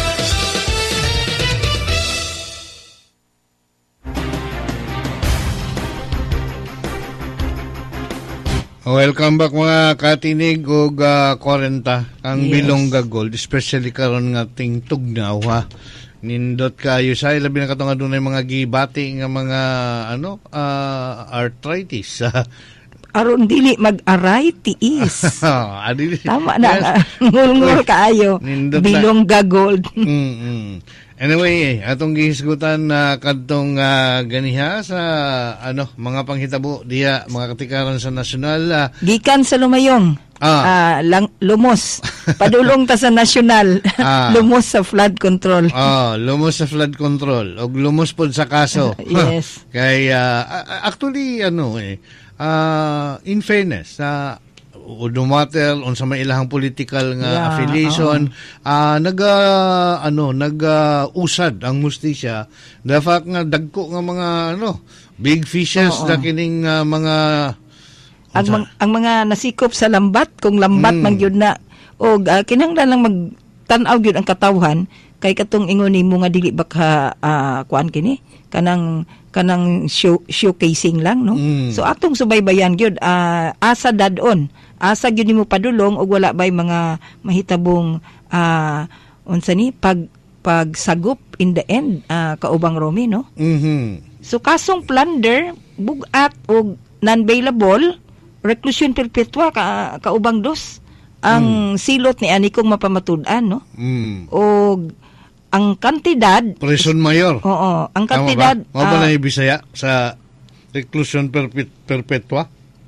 Welcome back mga katinig o uh, forty ang yes. Bilonga Gold, especially karon nga ting tugnaw ha. Nindot kayo sa labi na katong adunay mga gibati nga mga ano uh, arthritis. Aron dili mag-aray tiis. Tama na, ngul-ngul kaayo. Bilonga Gold. Mm-hmm. Anyway, atong gihisgutan na uh, kadtong uh, ganiha sa ano mga panghitabo diya mga katikaran sa nasyonal. Uh, Gikan sa Lumayong. Ah, uh, lang, lumos. Padulong ta sa nasyonal. Ah. Lumos sa flood control. Oh, lumos sa flood control og lumos pod sa kaso. Yes. Kay uh, actually ano eh uh, in fairness sa uh, o dumatel on sa may ilahang political nga yeah, affiliation uh, uh, nag uh, ano nag uh, usad ang mustisya the fact nga dagko nga mga ano big fishes uh, uh. na kining uh, mga ang, mang, ang mga nasikop sa lambat kung lambat mm. man gyud na og uh, kinahanglan lang magtan-aw gyud ang katawhan kay katong ingon nimo nga dili baka uh, kuan kini kanang kanang show, showcasing lang no mm. so atong subaybayan gyud uh, asa dadon asa gyud nimo padulong og wala bay mga mahitabong uh, unsa ni pag pagsagop in the end uh, kaubang Romy no. Mm-hmm. So kasong plunder bugat og non-bailable reclusion perpetua ka kaubang dos ang mm. silot ni ani kong mapamatud-an no. Mm. Og ang kantidad prison mayor. Oo, ang kantidad mo ba, ba uh, na Bisaya sa reclusion perpet, perpetua?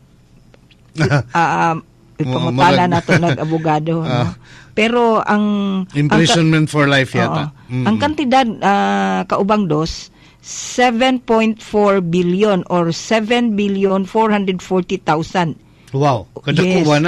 Ah, uh, pangutala na to nag-abogado. Uh, no? Pero ang imprisonment ang, for life yata. Uh, mm-hmm. Ang kantidad uh, kaubang dos seven point four billion or seven billion four hundred forty thousand. Wow, kadako yes. na.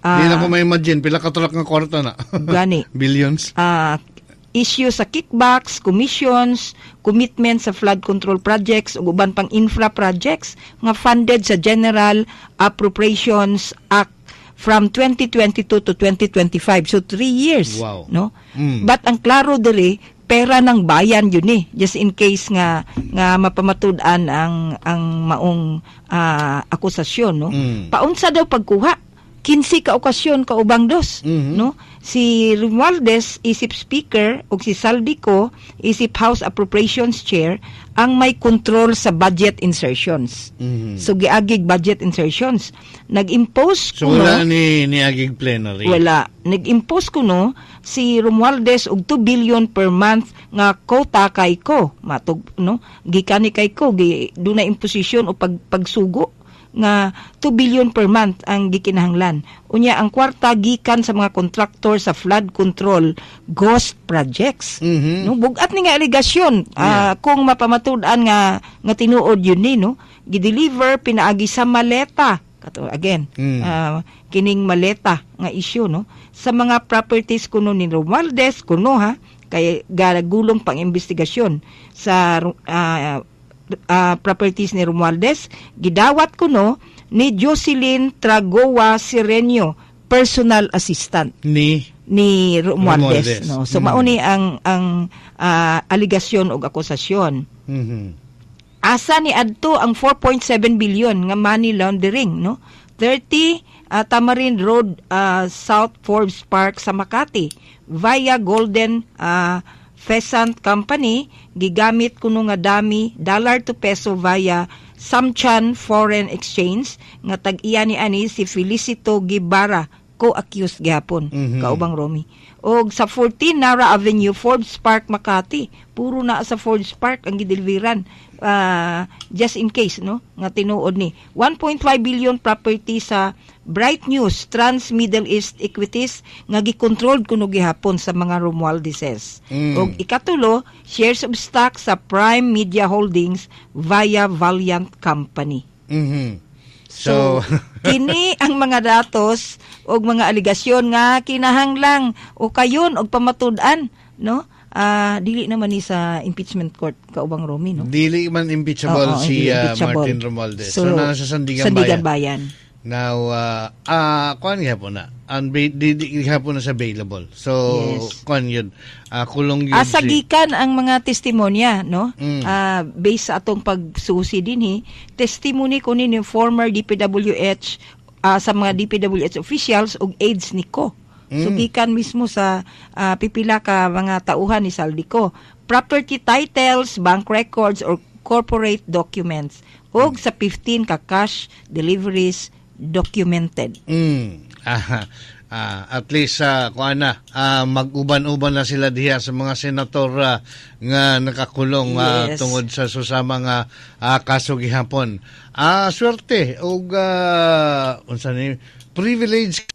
Hindi na Ah, ko ma-imagine, pila ka tulak nga kwarta na. Gani. Billions. ah, issue sa kickbacks, commissions, commitment sa flood control projects ug uban pang infra projects nga funded sa General Appropriations Act from twenty twenty-two to twenty twenty-five. So three years, Wow. no? Mm. But ang klaro diri, pera ng bayan yun eh. Just in case nga nga mapamatud-an ang ang maong ah, akusasyon, no? Mm. Paunsa daw pagkuha? kinsi ka okasyon ka ubang dos, Mhm. no? Si Romualdez isip speaker ug si Saldico isip House Appropriations Chair ang may control sa budget insertions. Mhm. So giagig budget insertions. Nag-impose So kuno wala ni ni agig plenary. wala. Nag-impose kuno si Romualdez og two billion per month nga quota kay ko. Matug no? Gikan ni kay ko gi dunay imposition o pag pagsugo nga two billion per month ang gikinahanglan. Unya ang kwarta gikan sa mga contractor sa flood control ghost projects. Mhm. No, bugat ni nga aligasyon ah, kung mapamatud-an nga nga tinuod yun ni no, gideliver pinaagi sa maleta. Kato again, Mm. ah, kining maleta nga issue no sa mga properties kuno ni Romualdez kuno ha kay gagulong pang investigasyon sa ah, Uh, properties ni Romualdez, gidawat kuno ni Jocelyn Tragoa Sirenio, personal assistant Ni ni Romualdez. Romualdez. No? So Mm. mauni ang ang uh, aligasyon o akusasyon. Mhm. Asa ni adto ang four point seven billion nga money laundering, no? thirty uh, Tamarind Road, uh, South Forbes Park sa Makati via Golden uh, Pheasant Company, gigamit kuno nga dami dollar to peso via Samchan Foreign Exchange nga tag-iya ni ani si Felicito Gibara, co-accused gihapon, Mhm. kaubang Romy. Og sa fourteen Nara Avenue, Forbes Park, Makati, puro na sa Forbes Park ang gideliveran. Uh, just in case, no? Nga tinuod ni. one point five billion property sa Bright News, Trans Middle East Equities, nga gikontrol kuno gihapon sa mga Romualdezes. Mm. Og ikatulo, shares of stock sa Prime Media Holdings via Valiant Company. Mhm. So, So, kini ang mga datos og mga aligasyon nga kinahanglang o kayon og pamatud-an, no? Ah, dili naman ni sa impeachment court kaubang Romy, no? dili man impeachable Oo, si hindi uh, impeachable. Martin Romualdez. So, na sa Sandigan, Sandigan Bayan. Bayan. Now, uh, uh, kuan gihapon na. Ang di, di gihapon na sa available. So, Yes. kuan yun. Uh, kulong yun Asa si... gikan ang mga testimonya, no? Mm. Ah, based sa atong pagsusi dinhi, testimony ko ni former D P W H ah, sa mga D P W H officials og aides ni ko. So Mm. gikan mismo sa ah, pipila ka mga tauhan ni Saldico. Property titles, bank records or corporate documents. Og sa fifteen ka cash deliveries documented. Mm. Ah, ah, at least sa uh, kuan na ah, mag-uban-uban na sila diha sa mga senator ah, nga nakakulong ah, Yes. tungod sa susama nga ah, kaso gihapon. Ah, swerte og uh, unsa ni privilege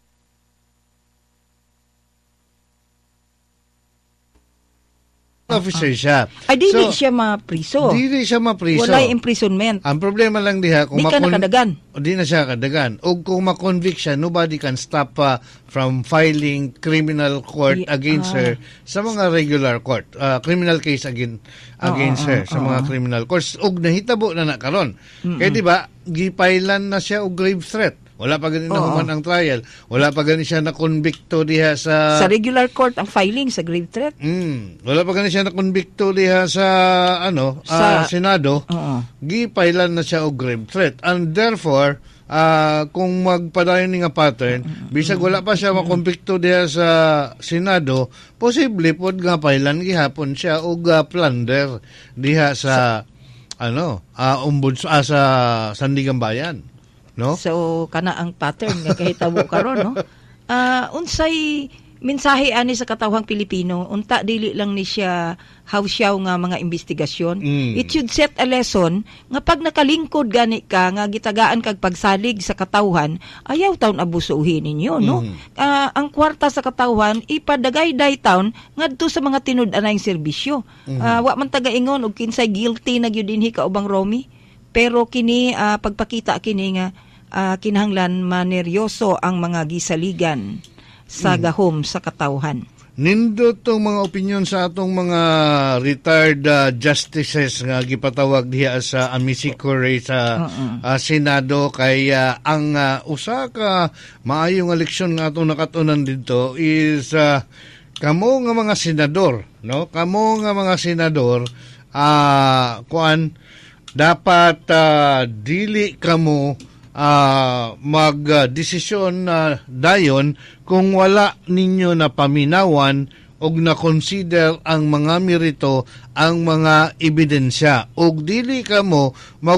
officer siya. Ay dili So, siya mapriso. Dili siya mapriso. Walay imprisonment. Ang problema lang diha kung Di ka makon- nakadagan. o, di na siya kadagan. O kung ma-convict siya, nobody can stop uh, from filing criminal court Di- against ah. her sa mga regular court. Uh, criminal case again, against Oo, her oo, sa mga oo. criminal courts. Og nahitabo na na karon. Kaya di ba, gipailan na siya og grave threat. Wala pa ganin na Oo. human ang trial. Wala pa ganin siya na konbikto diha sa... Sa regular court ang filing sa grave threat. Mm, wala pa ganin siya na konbikto diha sa ano, ah, Sa- Senado. Oo. Gipailan na siya og grave threat. And therefore, ah, kung magpadayon ni nga pattern, bisag wala pa siya makumpikto diha sa Senado, posible pod nga pailan gihapon siya og ah, plunder diha sa, ano, ah, umbuds ah, sa Sandigan Bayan. No? So kana ang pattern nga kahitabo karon, no? Ah, unsay mensahe ani sa katawhang Pilipino, unta dili lang ni siya hawsyaw nga mga investigasyon. Mm. It should set a lesson nga pag nakalingkod gani ka nga gitagaan kag pagsalig sa katawhan, ayaw taon abusuhin ninyo, no? Mm. Ah, ang kwarta sa katawhan ipadagayday taon ngadto sa mga tinud-anayng serbisyo. Ah, wa man taga-ingon og kinsay guilty na gyud dinhi kaubang Romy, pero kini ah, pagpakita kini nga uh, kinahanglan maneryoso ang mga gisaligan sa gahom sa katawhan. Nindo tong mga opinion sa atong mga retired uh, justices nga gipatawag diha sa Amici-Curiae sa uh-uh. uh, Senado kay uh, ang uh, usa ka maayong eleksyon nga atong nakatunan dito is uh, kamo nga mga senador, no? Kamo nga mga senador uh, kuan dapat uh, dili kamo Uh, mag-desisyon na uh, dayon kung wala ninyo na paminawan og na-consider ang mga merito, ang mga ebidensya. Og dili ka mo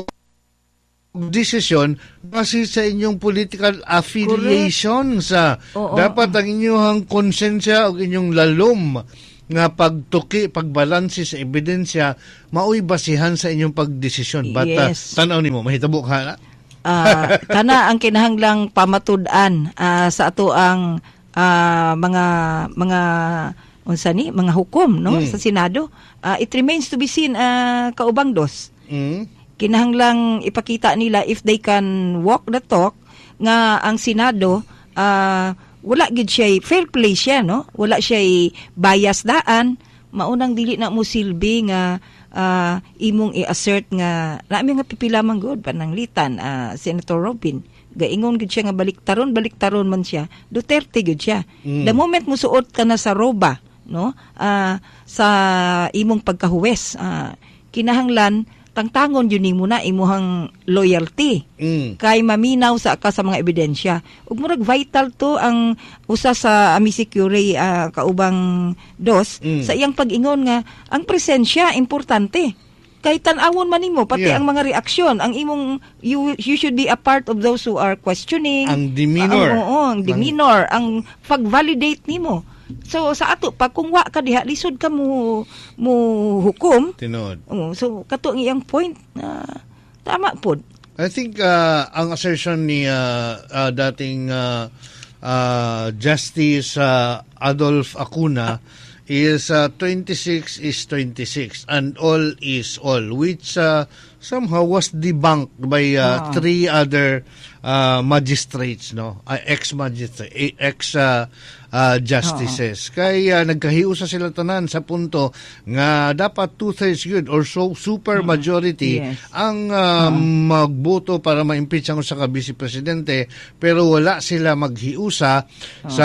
mag-desisyon kasi sa inyong political affiliation. Sa Oo, dapat ang inyong konsensya o inyong lalom nga pagtuki, pagbalansi sa ebidensya, maoy basihan sa inyong pagdesisyon. Bata, yes. Tanaw nimo, mahitabo ka na? uh, kana ang kinahanglang pamatud-an uh, sa ato ang uh, mga mga unsa ni mga hukom no mm. sa Senado. Uh, it remains to be seen uh, kaubang dos. Mm. Kinahanglang ipakita nila if they can walk the talk nga ang Senado uh, wala gid siya fair play siya no, wala siya bias daan, maunang dili na mo silbi nga Uh, imong i-assert nga nami nga pipila man good pananglitan uh, Senator Robin gaingon gud siya nga baliktaron baliktaron man siya Duterte gud siya mm. The moment mo suot ka na sa roba no uh, sa imong pagkahuwes uh, kinahanglan tangtangon yun nimo na imuhang loyalty mm. kay maminaw sa ka sa mga ebidensya ug murag vital to ang usa sa Amici-Curiae uh, kaubang dos mm. sa iyang pag-ingon nga ang presensya importante kay tan-awon man nimo pati yeah. ang mga reaksyon ang imong you, you should be a part of those who are questioning ang demeanor uh, ang, oo, ang demeanor ang pag-validate nimo. So sa ato pag kung wa ka diha lisod ka mo mo hukom tinod. Uh, so kato ang iyang point na uh, tama pod. I think uh, ang assertion ni uh, uh, dating uh, uh, Justice uh, Adolf Acuna is uh, twenty-six is twenty-six and all is all, which uh, somehow was debunked by uh, ah. three other uh, magistrates, no, uh, ex-magistrate, ex uh, uh, justices. Uh-huh. Kaya uh, nagkahiusa sila tanan sa punto nga dapat two-thirds good or so super majority uh-huh. yes. ang uh, uh-huh. magboto para ma-impeach ang sa vice presidente, pero wala sila maghiusa uh-huh. sa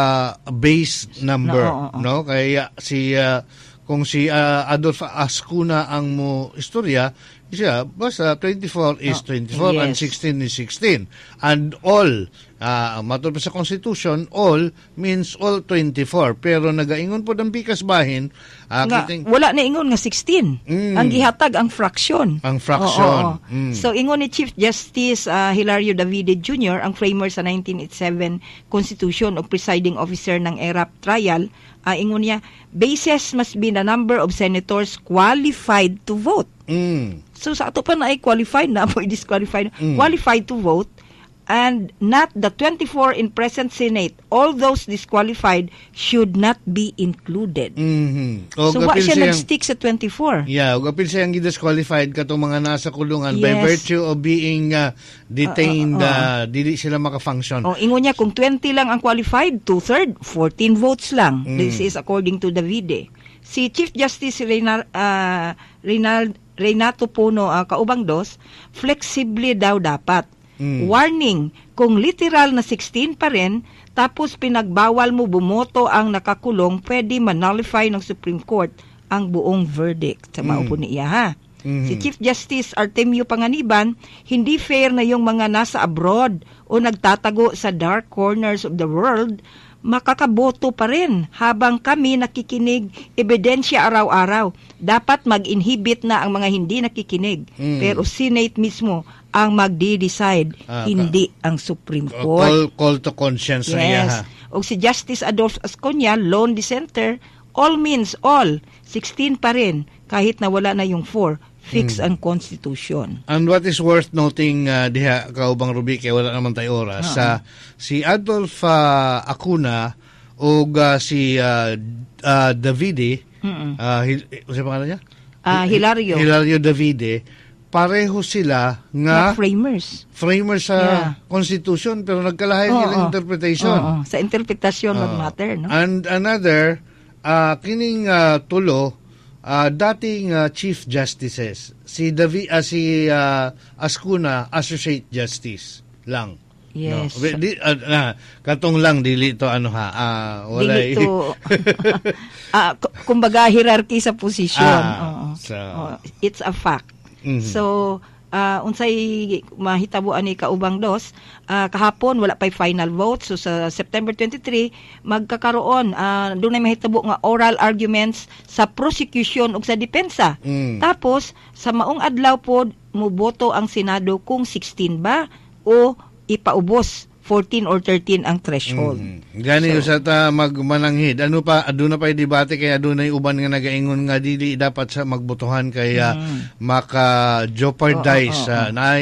base number, no, uh-huh. no? Kaya si uh, kung si uh, Adolf Acuna ang mo istorya, siya, basta twenty-four is twenty-four oh, yes. and sixteen is sixteen. And all, uh, matulad sa Constitution, all means all twenty-four. Pero nagaingon po ng bikas bahin, uh, nga, kiting, wala na ingon nga sixteen. Mm, ang gihatag, ang fraction. Ang fraction. Oh, oh, oh. Mm. So, ingon ni Chief Justice uh, Hilario Davide Junior, ang framer sa nineteen eighty-seven Constitution o presiding officer ng E R A P trial, uh, ingon niya, basis must be the number of senators qualified to vote. Mm. So sa ato pa na ay qualified na po disqualified mm. qualified to vote and not the twenty-four in present Senate. All those disqualified should not be included. Mm-hmm. So wa siya nag-stick sa twenty-four. Yeah, ug apil siyang disqualified katong mga nasa kulungan yes. by virtue of being uh, detained, uh, uh, uh. Uh, dili sila maka-function. Oh, ingon niya kung twenty lang ang qualified, two-third, fourteen votes lang. Mm. This is according to Davide. Si Chief Justice Reynal, uh, Reynald Renato Puno, uh, kaubang dos, flexibly daw dapat. Mm. Warning, kung literal na sixteen pa rin, tapos pinagbawal mo bumoto ang nakakulong, pwede manullify ng Supreme Court ang buong verdict. Sa maupo mm. niya, ha? Mm-hmm. Si Chief Justice Artemio Panganiban, hindi fair na yung mga nasa abroad o nagtatago sa dark corners of the world, makakaboto pa rin habang kami nakikinig ebidensya araw-araw. Dapat mag-inhibit na ang mga hindi nakikinig. Mm. Pero Senate mismo ang magdi-decide, ah, hindi ka. ang Supreme Court. Call, call to conscience yes. niya, ha? O si Justice Adolf Asconia, lone dissenter, all means all. sixteen pa rin, kahit na wala na yung four. Fix hmm. ang Constitution. And what is worth noting, uh, diha, kaubang Ruby, kaya wala naman tayo oras, uh-huh. uh, si Adolf uh, Acuna o uh, si uh, uh, Davide, uh-uh. uh, Hil- uh, pangalan niya? Uh, Hilario. Hilario Davide, pareho sila Na nga framers. framers sa Yeah. Constitution pero nagkalahay Oo, ilang oo. interpretation. Oo, sa interpretasyon Oo. mag-matter, no? And another, uh, kining uh, tulo, uh, dating uh, Chief Justices, si Davi, uh, si uh, Ascuna, Associate Justice lang. Yes. No? Di, uh, uh, katong lang, dili to ano ha, uh, wala. Dili to, ah, k- kumbaga, hierarchy sa posisyon. Ah, Oo. so- Oo. It's a fact. Mhm. So, ah, unsay mahitabuan ni kaubang dos, ah, kahapon wala pa'y final vote. So, sa September twenty-three, magkakaroon, uh, doon ay mahitabo nga oral arguments sa prosecution ug sa depensa. Mm. Tapos, sa maong adlaw po, muboto ang Senado kung sixteen ba o ipaubos fourteen or thirteen ang threshold. Mm. Gani So- sa ta magmananghid. Ano pa aduna pa debate kay adunay uban nga nagaingon nga dili dapat sa magbotohan kaya Mm. maka jeopardize Oo, oo, oo. na